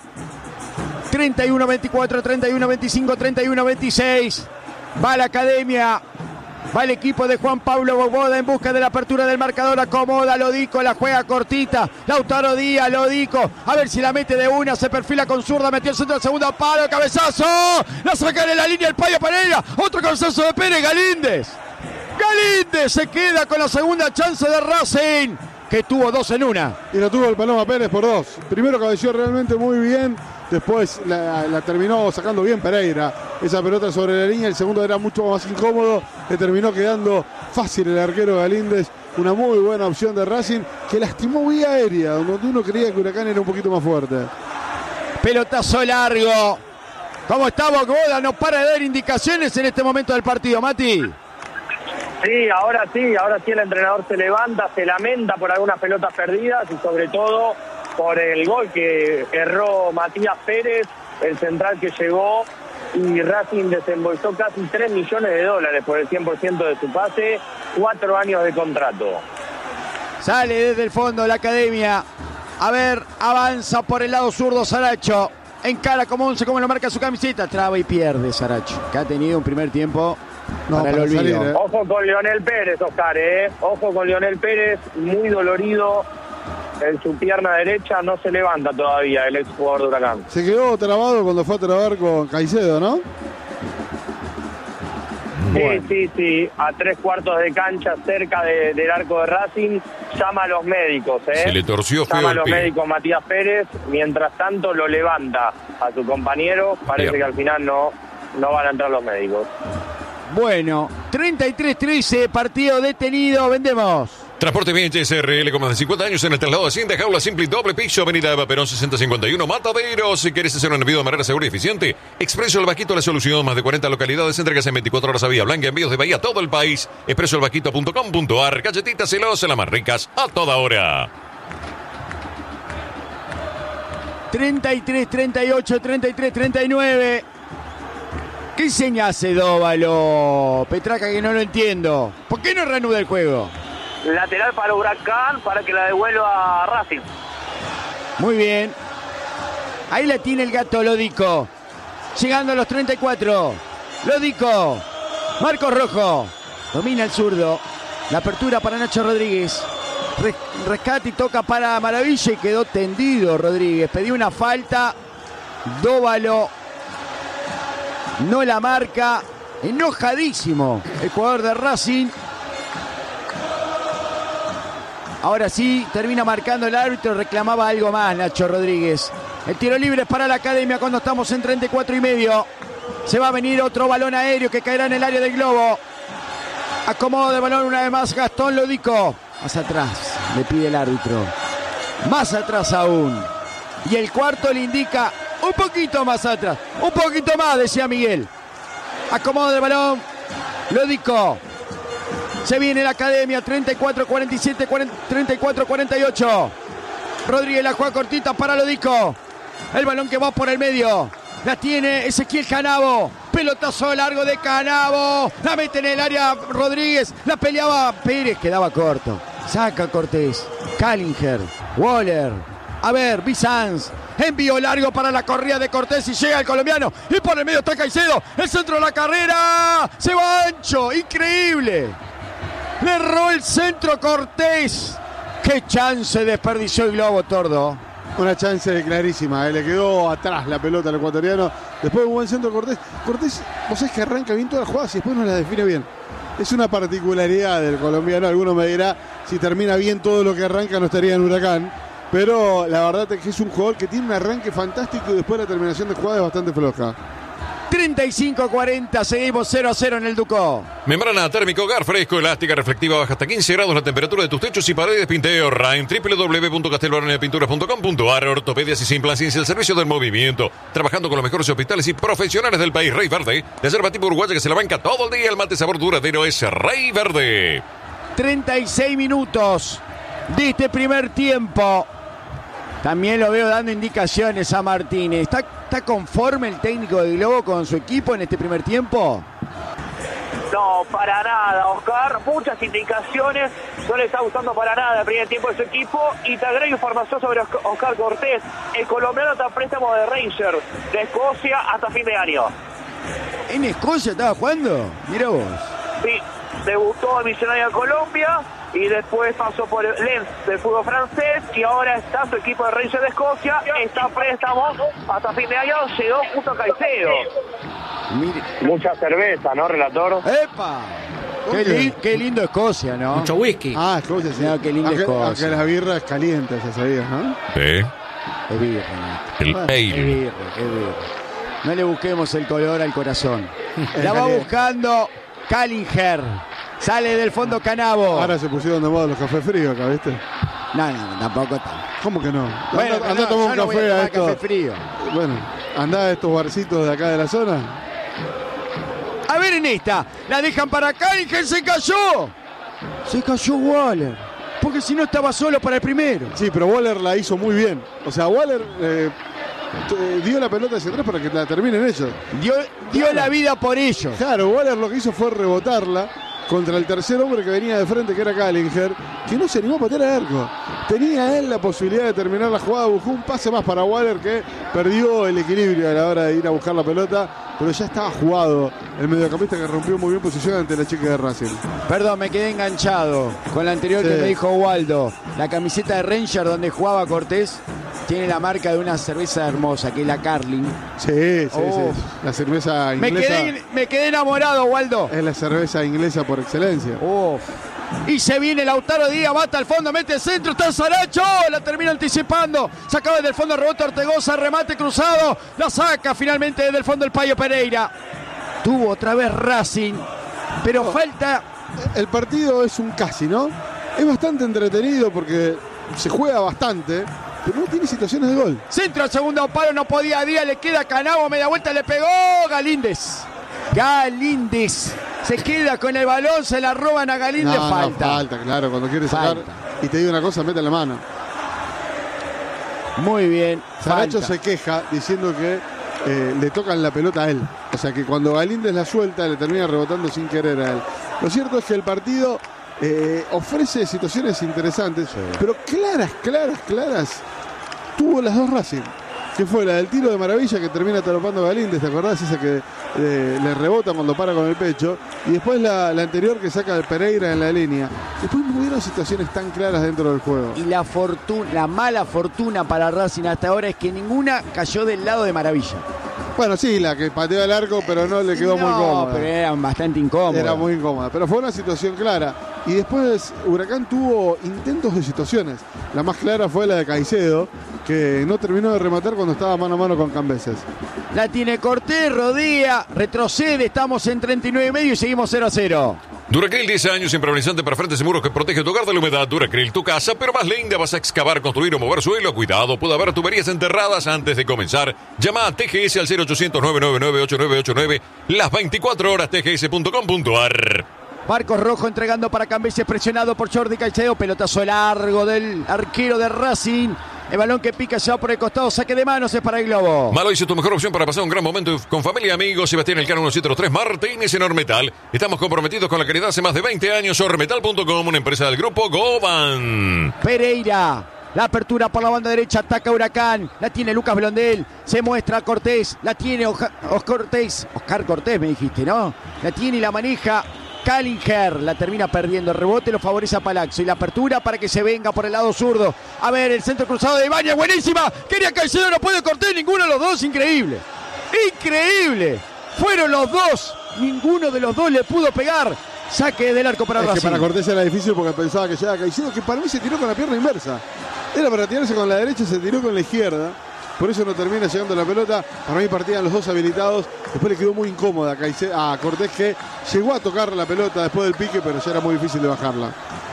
31-24, 31-25, 31-26. Va la academia. Va el equipo de Juan Pablo Boboda en busca de la apertura del marcador. Acomoda Lodico, la juega cortita. Lautaro Díaz, Lodico. A ver si la mete de una. Se perfila con zurda. Metió el centro del segundo palo. Cabezazo. La saca en la línea el Payo Pereira. Otro cabezazo de Pérez. Galíndez. Galíndez se queda con la segunda chance de Racing, que tuvo dos en una. Y lo tuvo el Paloma Pérez por dos. Primero cabeció realmente muy bien. Después la terminó sacando bien Pereira. Esa pelota sobre la línea. El segundo era mucho más incómodo. Le terminó quedando fácil el arquero Galíndez. Una muy buena opción de Racing, que lastimó vía aérea, donde uno creía que Huracán era un poquito más fuerte. Pelotazo largo. ¿Cómo está Boboda? No para de dar indicaciones en este momento del partido, Mati. Sí, ahora el entrenador se levanta, se lamenta por algunas pelotas perdidas y sobre todo por el gol que erró Matías Pérez, el central que llegó, y Racing desembolsó casi $3 millones por el 100% de su pase, 4 años de contrato. Sale desde el fondo la academia. A ver, avanza por el lado zurdo Saracho. Encara como 11, como lo marca su camiseta. Traba y pierde Saracho, que ha tenido un primer tiempo para el olvido. Salir, Ojo con Leonel Pérez, Oscar, Ojo con Leonel Pérez, muy dolorido en su pierna derecha, no se levanta todavía el ex jugador de Huracán. Se quedó trabado cuando fue a trabar con Caicedo, ¿no? Bueno. Sí, a 3/4 de cancha cerca del arco de Racing, llama a los médicos, Se le torció feo llama a el los pie. médicos Matías Pérez, mientras tanto lo levanta a su compañero, parece Bien. que al final no van a entrar los médicos. Bueno, 33-13, partido detenido, vendemos. Transporte Bien SRL con más de 50 años en el traslado de Hacienda, jaula simple y doble piso, avenida Eva Perón 6051, Mataderos. Si quieres hacer un envío de manera segura y eficiente, Expreso El Vaquito, la solución. Más de 40 localidades, entregas en 24 horas a Vía Blanca, envíos de Bahía a todo el país. expresoelvaquito.com.ar, galletitas celosas, las más ricas, a toda hora. 33-38, 33-39. ¿Qué señal hace Dóvalo? Petraca, que no lo entiendo. ¿Por qué no reanuda el juego? Lateral para Huracán para que la devuelva a Racing. Muy bien. Ahí la tiene el gato Lodico. Llegando a los 34. Lodico. Marcos Rojo. Domina el zurdo. La apertura para Nacho Rodríguez. Rescate y toca para Maravilla y quedó tendido Rodríguez. Pedía una falta. Dóvalo no la marca. Enojadísimo el jugador de Racing. Ahora sí, termina marcando el árbitro, reclamaba algo más Nacho Rodríguez. El tiro libre es para la Academia cuando estamos en 34,5. Se va a venir otro balón aéreo que caerá en el área del globo. Acomodo de balón una vez más Gastón Lodico. Más atrás, le pide el árbitro. Más atrás aún. Y el cuarto le indica un poquito más atrás. Un poquito más, decía Miguel. Acomodo de balón. Lodico. Se viene la Academia, 34-47, 34-48. Rodríguez la juega cortita para Lodico. El balón que va por el medio. La tiene Ezequiel Canavo. Pelotazo largo de Canavo. La mete en el área Rodríguez. La peleaba Pérez, quedaba corto. Saca Cortés. Callinger. Waller. A ver, Bizanz. Envío largo para la corrida de Cortés y llega el colombiano. Y por el medio está Caicedo. El centro de la carrera. Se va ancho. Increíble. Le erró el centro Cortés. Qué chance desperdició el globo, Tordo. Una chance clarísima, le quedó atrás la pelota al ecuatoriano. Después un buen centro Cortés. Cortés, vos sabés que arranca bien todas las jugadas y después no las define bien. Es una particularidad del colombiano. Alguno me dirá, si termina bien todo lo que arranca no estaría en Huracán. Pero la verdad es que es un jugador que tiene un arranque fantástico y después la terminación de jugada es bastante floja. 35-40, seguimos 0-0 en el Ducó. Membrana térmico, hogar fresco, elástica, reflectiva, baja hasta 15 grados la temperatura de tus techos y paredes. Pinteo Rain, www.castelbaronepinturas.com.ar. Ortopedias y sin Ciencia, el servicio del movimiento. Trabajando con los mejores hospitales y profesionales del país. Rey Verde, la yerba tipo uruguaya que se la banca todo el día. El mate sabor duradero es Rey Verde. 36 minutos de este primer tiempo. También lo veo dando indicaciones a Martínez. ¿Está conforme el técnico de Globo con su equipo en este primer tiempo? No, para nada, Oscar. Muchas indicaciones. No le está gustando para nada el primer tiempo de su equipo. Y te agrego información sobre Oscar Cortés. El colombiano está a préstamo de Rangers de Escocia hasta fin de año. ¿En Escocia estaba jugando? Mira vos. Sí, debutó en Millonaria Colombia y después pasó por el Lens del fútbol francés y ahora está su equipo de Rangers de Escocia. Está a préstamo hasta fin de año. Llegó justo a Caicedo. Mire. Mucha cerveza, ¿no, relator? ¡Epa! Qué lindo Escocia, ¿no? Mucho whisky. Ah, Escocia, sí. No, qué linda Escocia. Aunque la birra es caliente, ya sabías, ¿no? Sí. Es birra, El es ale. birra, es birra. No le busquemos el color al corazón. La va buscando Callinger. Sale del fondo Canavo. Ahora se pusieron de moda los cafés fríos acá, ¿viste? No, tampoco tanto. ¿Cómo que no? Bueno, anda a tomar un yo no voy café a a tomar esto. café frío. Bueno, andá a estos barcitos de acá de la zona. A ver en esta. La dejan para Callinger. Se cayó. Se cayó Waller. Porque si no estaba solo para el primero. Sí, pero Waller la hizo muy bien. O sea, Waller dio la pelota hacia atrás para que la terminen ellos. Dio la vida por ellos. Claro, Waller lo que hizo fue rebotarla contra el tercer hombre que venía de frente, que era Callinger, que no se animó a patear al arco. Tenía él la posibilidad de terminar la jugada, buscó un pase más para Waller que perdió el equilibrio a la hora de ir a buscar la pelota, pero ya estaba jugado el mediocampista que rompió muy bien posición ante la chica de Racing. Perdón, me quedé enganchado con la anterior Sí. que me dijo Waldo. La camiseta de Ranger donde jugaba Cortés. Tiene la marca de una cerveza hermosa, que es la Carling. Sí. La cerveza inglesa. Me quedé enamorado, Waldo. Es la cerveza inglesa por excelencia. Y se viene Lautaro Díaz, bata al fondo, mete el centro, está Saracho, la termina anticipando, sacaba desde el fondo, rebote Ortegoza, remate cruzado, la saca finalmente desde el fondo el Payo Pereira. Tuvo otra vez Racing, pero falta... El partido es un casi, ¿no? Es bastante entretenido porque se juega bastante, pero no tiene situaciones de gol. Centro al segundo palo, no podía Díaz, le queda Canavo, media vuelta, le pegó Galíndez. Se queda con el balón, se la roban a Galíndez, falta. Falta, claro, cuando quiere sacar. Y te digo una cosa, mete la mano. Muy bien. Saracho se queja diciendo que le tocan la pelota a él. O sea que cuando Galíndez la suelta, le termina rebotando sin querer a él. Lo cierto es que el partido ofrece situaciones interesantes, pero claras, tuvo las dos Racing. Que fue la del tiro de maravilla que termina taropando a Galíndez, ¿te acordás? Esa que le rebota cuando para con el pecho. Y después la anterior que saca de Pereira en la línea. Después no hubieron situaciones tan claras dentro del juego. Y la mala fortuna para Racing hasta ahora es que ninguna cayó del lado de Maravilla. Bueno, sí, la que pateó el arco, pero no le quedó muy cómoda. Pero era bastante incómoda. Era muy incómoda, pero fue una situación clara. Y después Huracán tuvo intentos de situaciones. La más clara fue la de Caicedo, que no terminó de rematar cuando estaba mano a mano con Cambeses. La tiene Cortés, rodea, retrocede, estamos en 39,5 y seguimos 0-0. Duracril, 10 años, impermeabilizante para frentes y muros que protege tu hogar de la humedad. Duracril, tu casa, pero más linda. Vas a excavar, construir o mover suelo. Cuidado, puede haber tuberías enterradas antes de comenzar. Llama a TGS al 0800-999-8989. Las 24 horas, tgs.com.ar. Marcos Rojo entregando para Cambeses, presionado por Jordi Caicedo. Pelotazo largo del arquero de Racing. El balón que pica se va por el costado, saque de manos, es para el Globo. Malois es tu mejor opción para pasar un gran momento con familia y amigos. Sebastián Elcano 1703 Martínez en Ormetal. Estamos comprometidos con la calidad hace más de 20 años. Ormetal.com, una empresa del grupo Goban. Pereira, la apertura por la banda derecha, ataca Huracán. La tiene Lucas Blondel, se muestra Cortés. La tiene Oscar Cortés me dijiste, ¿no? La tiene y la maneja Kallinger, la termina perdiendo, el rebote lo favorece a Palazzo y la apertura para que se venga por el lado zurdo. A ver, el centro cruzado de Ibañez, buenísima, quería Caicedo, no puede Cortés, ninguno de los dos, increíble. Fueron los dos, ninguno de los dos le pudo pegar. Saque del arco para Racing. Que para Cortés era difícil porque pensaba que llegaba Caicedo, que para mí se tiró con la pierna inversa. Era para tirarse con la derecha, se tiró con la izquierda. Por eso no termina llegando la pelota. Para mí partían los dos habilitados. Después le quedó muy incómoda a Cortés, que llegó a tocar la pelota después del pique, pero ya era muy difícil de bajarla.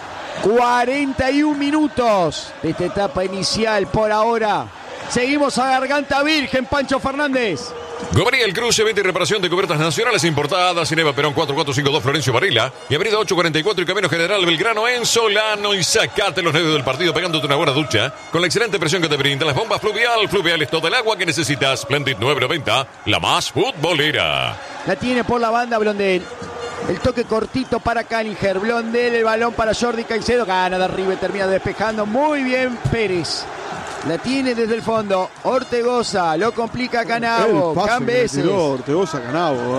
41 minutos de esta etapa inicial por ahora. Seguimos a garganta virgen, Pancho Fernández. Gabriel Cruz, venta y reparación de cubiertas nacionales importadas. En Eva Perón 4452 Florencio Varela. Y avenida 844 y Camino General Belgrano en Solano. Y sacate los nervios del partido pegándote una buena ducha con la excelente presión que te brinda las bombas Fluvial. Fluvial es toda el agua que necesitas. Splendid 990, la más futbolera. La tiene por la banda Blondel. El toque cortito para Kallinger. Blondel, el balón para Jordi Caicedo. Gana de arriba y termina despejando. Muy bien Pérez. La tiene desde el fondo. Ortegoza, lo complica Canavo. Cambeses. Ortegoza, Canavo.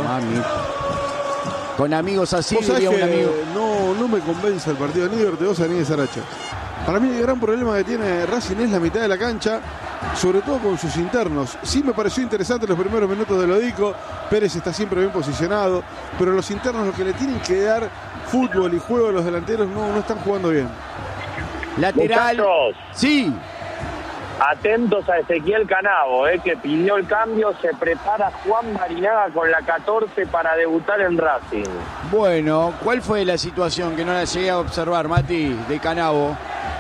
Con amigos así, diría un amigo. No me convence el partido ni de Ortegoza ni de Saracho. Para mí el gran problema que tiene Racing es la mitad de la cancha, sobre todo con sus internos. Sí me pareció interesante los primeros minutos de Lodico. Pérez está siempre bien posicionado, pero los internos, lo que le tienen que dar fútbol y juego a los delanteros, no están jugando bien. Lateral. Muchachos. Sí. Atentos a Ezequiel Canavo, que pidió el cambio. Se prepara Juan Barinaga con la 14 para debutar en Racing. Bueno, ¿cuál fue la situación que no la llegué a observar, Mati, de Canavo?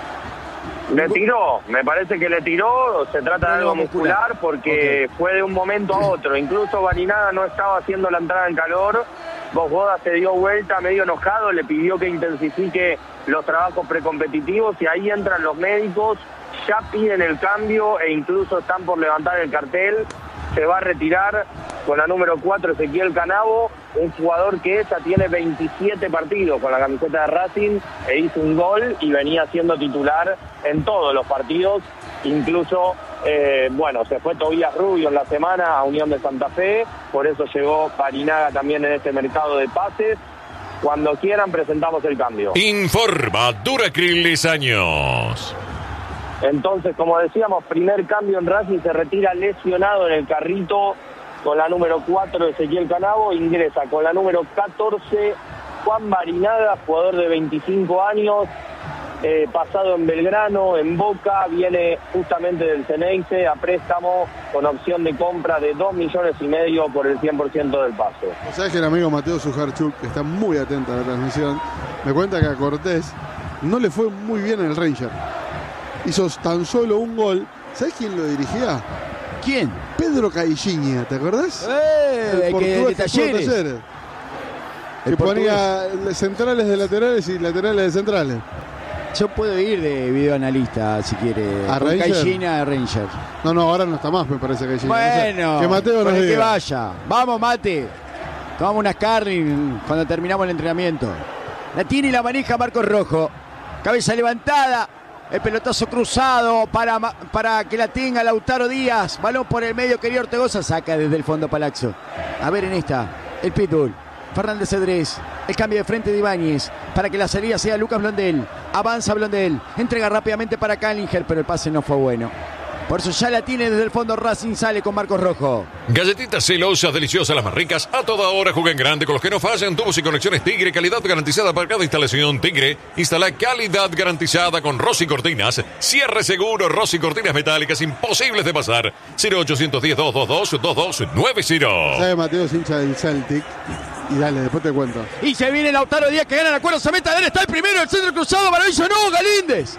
Le tiró, me parece que le tiró. Se trata de algo muscular porque fue de un momento a otro. Incluso Barinaga no estaba haciendo la entrada en calor. Bogoda se dio vuelta medio enojado, le pidió que intensifique los trabajos precompetitivos y ahí entran los médicos. Ya piden el cambio e incluso están por levantar el cartel. Se va a retirar con la número 4 Ezequiel Canavo, un jugador que ya tiene 27 partidos con la camiseta de Racing e hizo un gol y venía siendo titular en todos los partidos. Incluso, se fue Tobías Rubio en la semana a Unión de Santa Fe, por eso llegó Barinaga también en este mercado de pases. Cuando quieran presentamos el cambio. Informa Duracril 10 años. Entonces, como decíamos, primer cambio en Racing, se retira lesionado en el carrito con la número 4 Ezequiel Canavo, ingresa con la número 14 Juan Marinada, jugador de 25 años, pasado en Belgrano, en Boca, viene justamente del Ceneice a préstamo con opción de compra de 2,5 millones por el 100% del pase. ¿Sabes que el amigo Mateo Sujarchuk, que está muy atento a la transmisión, me cuenta que a Cortés no le fue muy bien en el Ranger? Hizo tan solo un gol. ¿Sabes quién lo dirigía? ¿Quién? Pedro Caixinha, ¿te acordás? El que de Talleres. Que ponía centrales de laterales y laterales de centrales. Yo puedo ir de videoanalista si quiere. ¿A Ranger? Caixinha Ranger. No, ahora no está más, me parece Caixinha. Bueno, o sea, que Mateo nos que diga. vaya. Vamos, Mate. Tomamos unas carnes cuando terminamos el entrenamiento. La tiene y la maneja Marcos Rojo. Cabeza levantada. El pelotazo cruzado para que la tenga Lautaro Díaz. Balón por el medio, querido Ortegoza. Saca desde el fondo Palazzo. A ver en esta, el pitbull. Fernández Cedrés. El cambio de frente de Ibáñez. Para que la salida sea Lucas Blondel. Avanza Blondel. Entrega rápidamente para Kallinger, pero el pase no fue bueno. Por eso ya la tiene desde el fondo Racing, sale con Marcos Rojo. Galletitas celosas, deliciosas, las más ricas. A toda hora jueguen grande con los que no fallan. Tubos y conexiones Tigre, calidad garantizada para cada instalación. Tigre, instala calidad garantizada con Rossi Cortinas. Cierre seguro, Rossi Cortinas metálicas, imposibles de pasar. 0810-222-2290. ¿Sabe Mateo es hincha del Celtic? Y dale, después te cuento. Y se viene Lautaro Díaz que gana el acuerdo. Se mete a ver, está el primero, el centro cruzado, maravilloso. No, Galíndez.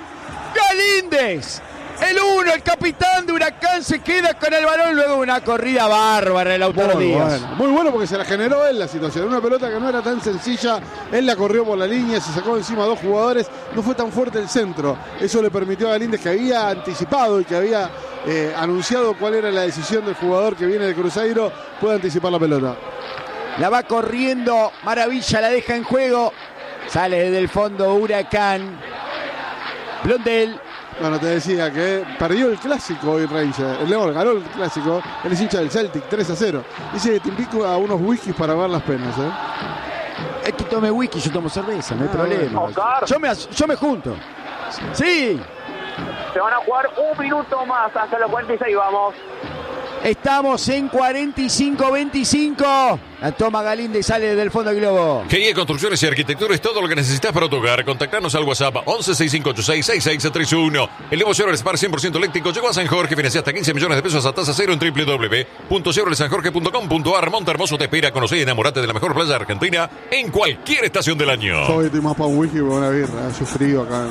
El 1, el capitán de Huracán se queda con el balón. Luego una corrida bárbara de Lautaro Díaz. Muy bueno porque se la generó él la situación. Una pelota que no era tan sencilla. Él la corrió por la línea, se sacó encima a 2 jugadores. No fue tan fuerte el centro. Eso le permitió a Galíndez, que había anticipado y que había anunciado cuál era la decisión del jugador que viene de Cruzeiro, puede anticipar la pelota. La va corriendo, Maravilla la deja en juego. Sale desde el fondo Huracán. Blondel. Bueno, te decía que perdió el clásico hoy Ranger. El León ganó el clásico. Él es hincha del Celtic, 3-0. Dice que te invito a unos whiskies para ver las penas, Es que tome whisky, yo tomo cerveza, no hay problema. Oscar. Yo me junto. Sí. Se van a jugar un minuto más hasta los 46, vamos. Estamos en 45-25. La toma Galíndez y sale del fondo del globo. GIE Construcciones y Arquitectura es todo lo que necesitas para tu hogar. Contactarnos al WhatsApp 1165866631. El nuevo Chevrolet Spar 100% eléctrico llegó a San Jorge. Financia hasta 15 millones de pesos a tasa cero en www.chevroletsanjorge.com.ar. Montehermoso te espera. Conocer y enamorate de la mejor playa de Argentina en cualquier estación del año. Hoy estoy más para un whisky que para una birra. Hace frío acá.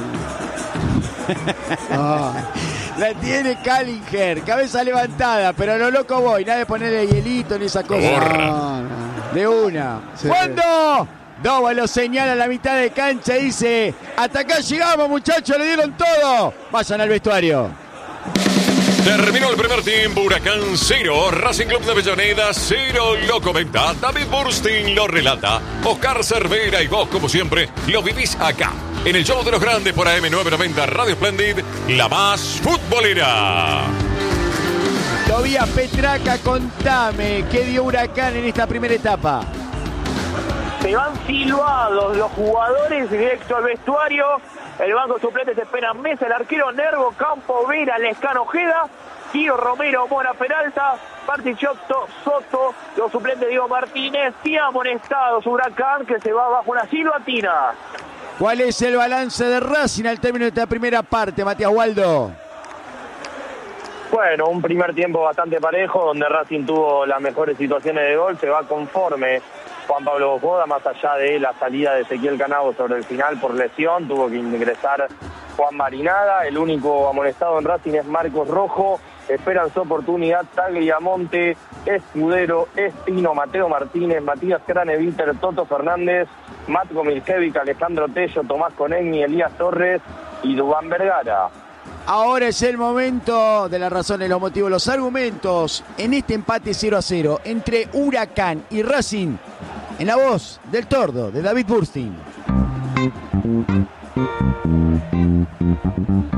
La tiene Kallinger, cabeza levantada, pero a lo loco voy, nada de ponerle hielito ni esa cosa. De una. Sí. ¿Cuándo? Doba lo señala a la mitad de cancha y dice: hasta acá llegamos, muchachos, le dieron todo. Vayan al vestuario. Terminó el primer tiempo. Huracán 0, Racing Club de Avellaneda 0. Lo comenta David Burstein, lo relata Oscar Cervera, y vos, como siempre, lo vivís acá en el show de los grandes por AM990 Radio Splendid, la más futbolera. Tobías Petraca, contame qué dio Huracán en esta primera etapa. Se van silbados los jugadores directo al vestuario. El banco suplente se espera Mesa, el arquero Nervo, Campo, Vera, Lescano, Ojeda, Tío Romero, Mora, Peralta, Partichotto, Soto, los suplentes Diego Martínez y amonestados Huracán, que se va bajo una silbatina. ¿Cuál es el balance de Racing al término de esta primera parte, Matías Waldo? Bueno, un primer tiempo bastante parejo, donde Racing tuvo las mejores situaciones de gol, se va conforme Juan Pablo Bojoda, más allá de la salida de Ezequiel Canavo sobre el final por lesión, tuvo que ingresar Juan Marinada, el único amonestado en Racing es Marcos Rojo, esperan su oportunidad Tagliamonte, Escudero, Espino, Mateo Martínez, Matías Craneviter, Toto Fernández, Matko Miljevic, Alejandro Tello, Tomás Conegni, Elías Torres y Dubán Vergara. Ahora es el momento de las razones, los motivos, los argumentos en este empate 0-0 entre Huracán y Racing, en la voz del Tordo, de David Burstein.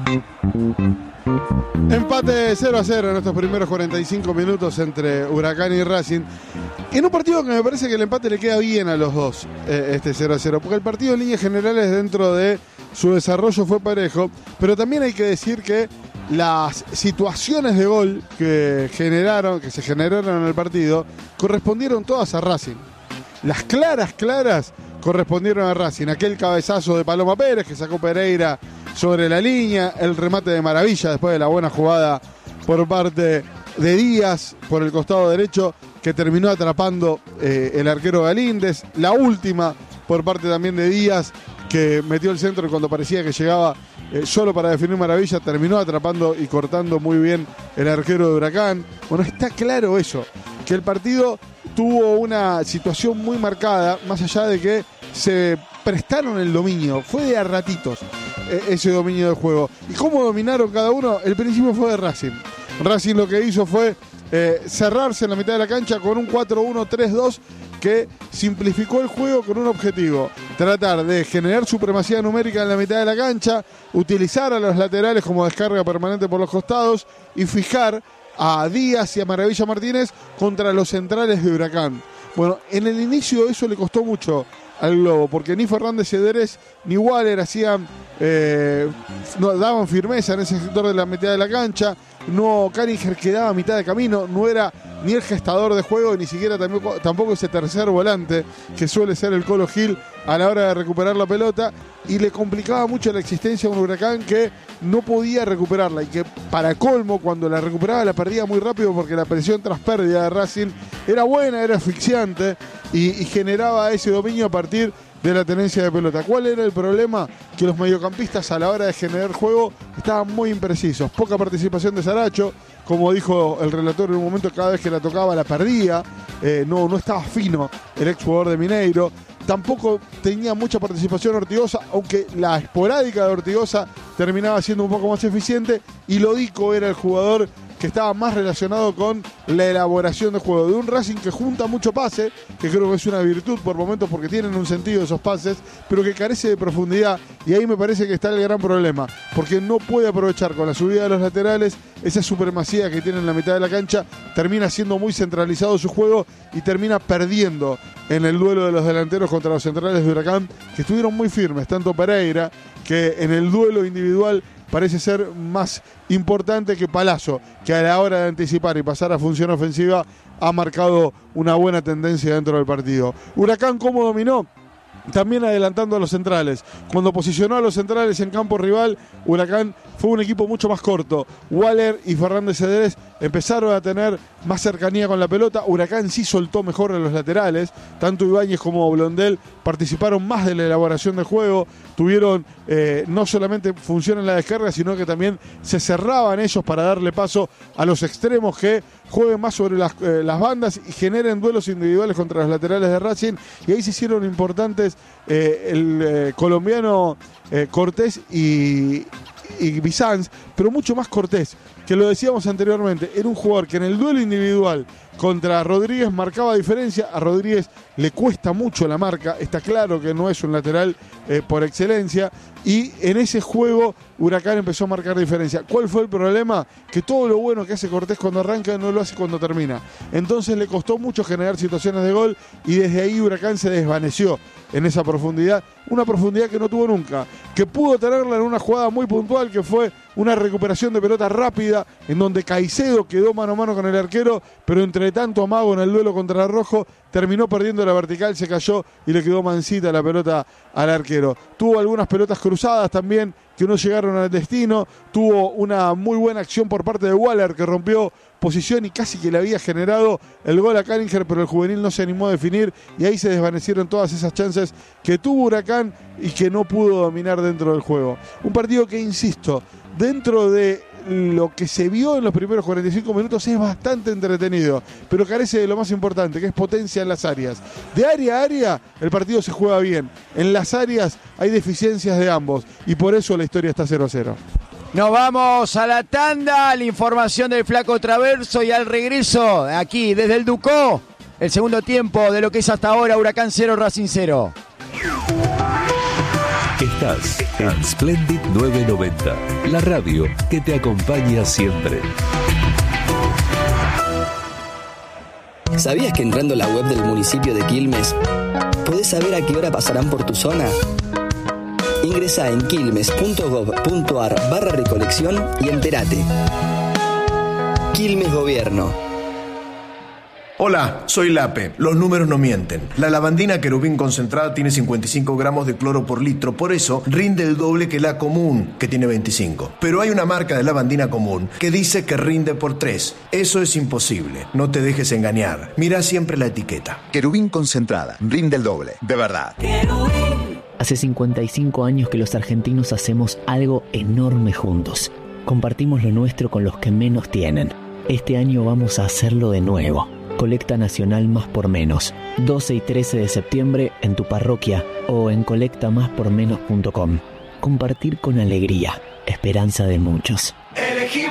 Empate 0-0 en estos primeros 45 minutos entre Huracán y Racing. En un partido que me parece que el empate le queda bien a los dos, este 0-0, porque el partido en líneas generales dentro de su desarrollo fue parejo, pero también hay que decir que las situaciones de gol que se generaron en el partido correspondieron todas a Racing. Las claras correspondieron a Racing. Aquel cabezazo de Paloma Pérez que sacó Pereira sobre la línea, el remate de Maravilla después de la buena jugada por parte de Díaz por el costado derecho que terminó atrapando el arquero Galíndez, la última por parte también de Díaz que metió el centro y cuando parecía que llegaba solo para definir Maravilla terminó atrapando y cortando muy bien el arquero de Huracán. Bueno, está claro eso, que el partido tuvo una situación muy marcada, más allá de que se prestaron el dominio, fue de a ratitos ese dominio del juego. ¿Y cómo dominaron cada uno? El principio fue de Racing. Racing lo que hizo fue cerrarse en la mitad de la cancha con un 4-1-3-2 que simplificó el juego con un objetivo: tratar de generar supremacía numérica en la mitad de la cancha, utilizar a los laterales como descarga permanente por los costados y fijar a Díaz y a Maravilla Martínez contra los centrales de Huracán. Bueno, en el inicio eso le costó mucho al Globo, porque ni Fernández Cedrés ni Waller no daban firmeza en ese sector de la mitad de la cancha. No, Caniger quedaba a mitad de camino, no era ni el gestador de juego, ni siquiera tampoco ese tercer volante que suele ser el Colo Gil a la hora de recuperar la pelota, y le complicaba mucho la existencia de un Huracán que no podía recuperarla y que para colmo cuando la recuperaba la perdía muy rápido porque la presión tras pérdida de Racing era buena, era asfixiante y generaba ese dominio a partir de la tenencia de pelota. ¿Cuál era el problema? Que los mediocampistas a la hora de generar juego estaban muy imprecisos. Poca participación de Saracho, como dijo el relator en un momento, cada vez que la tocaba la perdía, no estaba fino el exjugador de Mineiro. Tampoco tenía mucha participación Ortigosa, aunque la esporádica de Ortigosa terminaba siendo un poco más eficiente, y Lodico era el jugador que estaba más relacionado con la elaboración de juego de un Racing que junta mucho pase, que creo que es una virtud por momentos porque tienen un sentido esos pases, pero que carece de profundidad, y ahí me parece que está el gran problema, porque no puede aprovechar con la subida de los laterales esa supremacía que tiene en la mitad de la cancha, termina siendo muy centralizado su juego y termina perdiendo en el duelo de los delanteros contra los centrales de Huracán, que estuvieron muy firmes, tanto Pereira, que en el duelo individual parece ser más importante que Palazzo, que a la hora de anticipar y pasar a función ofensiva ha marcado una buena tendencia dentro del partido. Huracán, ¿cómo dominó? También adelantando a los centrales. Cuando posicionó a los centrales en campo rival, Huracán fue un equipo mucho más corto. Waller y Fernández Cedrés empezaron a tener más cercanía con la pelota. Huracán sí soltó mejor a los laterales. Tanto Ibáñez como Blondel participaron más de la elaboración del juego. Tuvieron no solamente función en la descarga, sino que también se cerraban ellos para darle paso a los extremos que jueguen más sobre las bandas y generen duelos individuales contra los laterales de Racing. Y ahí se hicieron importantes el colombiano Cortés y Bizanz, pero mucho más Cortés, que lo decíamos anteriormente, era un jugador que en el duelo individual contra Rodríguez marcaba diferencia. A Rodríguez le cuesta mucho la marca, está claro que no es un lateral por excelencia, y en ese juego Huracán empezó a marcar diferencia. ¿Cuál fue el problema? Que todo lo bueno que hace Cortés cuando arranca no lo hace cuando termina. Entonces le costó mucho generar situaciones de gol y desde ahí Huracán se desvaneció en esa profundidad, una profundidad que no tuvo nunca, que pudo tenerla en una jugada muy puntual que fue una recuperación de pelota rápida en donde Caicedo quedó mano a mano con el arquero, pero entre tanto amago en el duelo contra Rojo terminó perdiendo la vertical, se cayó y le quedó mansita la pelota al arquero. Tuvo algunas pelotas cruzadas también que no llegaron al destino. Tuvo una muy buena acción por parte de Waller, que rompió posición y casi que le había generado el gol a Caniger, pero el juvenil no se animó a definir y ahí se desvanecieron todas esas chances que tuvo Huracán y que no pudo dominar dentro del juego. Un partido que, insisto, dentro de lo que se vio en los primeros 45 minutos es bastante entretenido, pero carece de lo más importante, que es potencia en las áreas. De área a área el partido se juega bien, en las áreas hay deficiencias de ambos y por eso la historia está 0-0. Nos vamos a la tanda, la información del Flaco Traverso, y al regreso aquí desde el Ducó, el segundo tiempo de lo que es hasta ahora Huracán 0, Racing 0. Estás en Splendid 990, la radio que te acompaña siempre. ¿Sabías que entrando a la web del municipio de Quilmes podés saber a qué hora pasarán por tu zona? Ingresá en quilmes.gov.ar/recolección y entérate. Quilmes Gobierno. Hola, soy Lape. Los números no mienten. La lavandina Querubín concentrada tiene 55 gramos de cloro por litro, por eso rinde el doble que la común, que tiene 25. Pero hay una marca de lavandina común que dice que rinde por 3. Eso es imposible. No te dejes engañar. Mira siempre la etiqueta. Querubín concentrada. Rinde el doble. De verdad. Hace 55 años que los argentinos hacemos algo enorme juntos. Compartimos lo nuestro con los que menos tienen. Este año vamos a hacerlo de nuevo. Colecta Nacional Más por Menos. 12 y 13 de septiembre en tu parroquia o en colectamáspormenos.com. Compartir con alegría. Esperanza de muchos.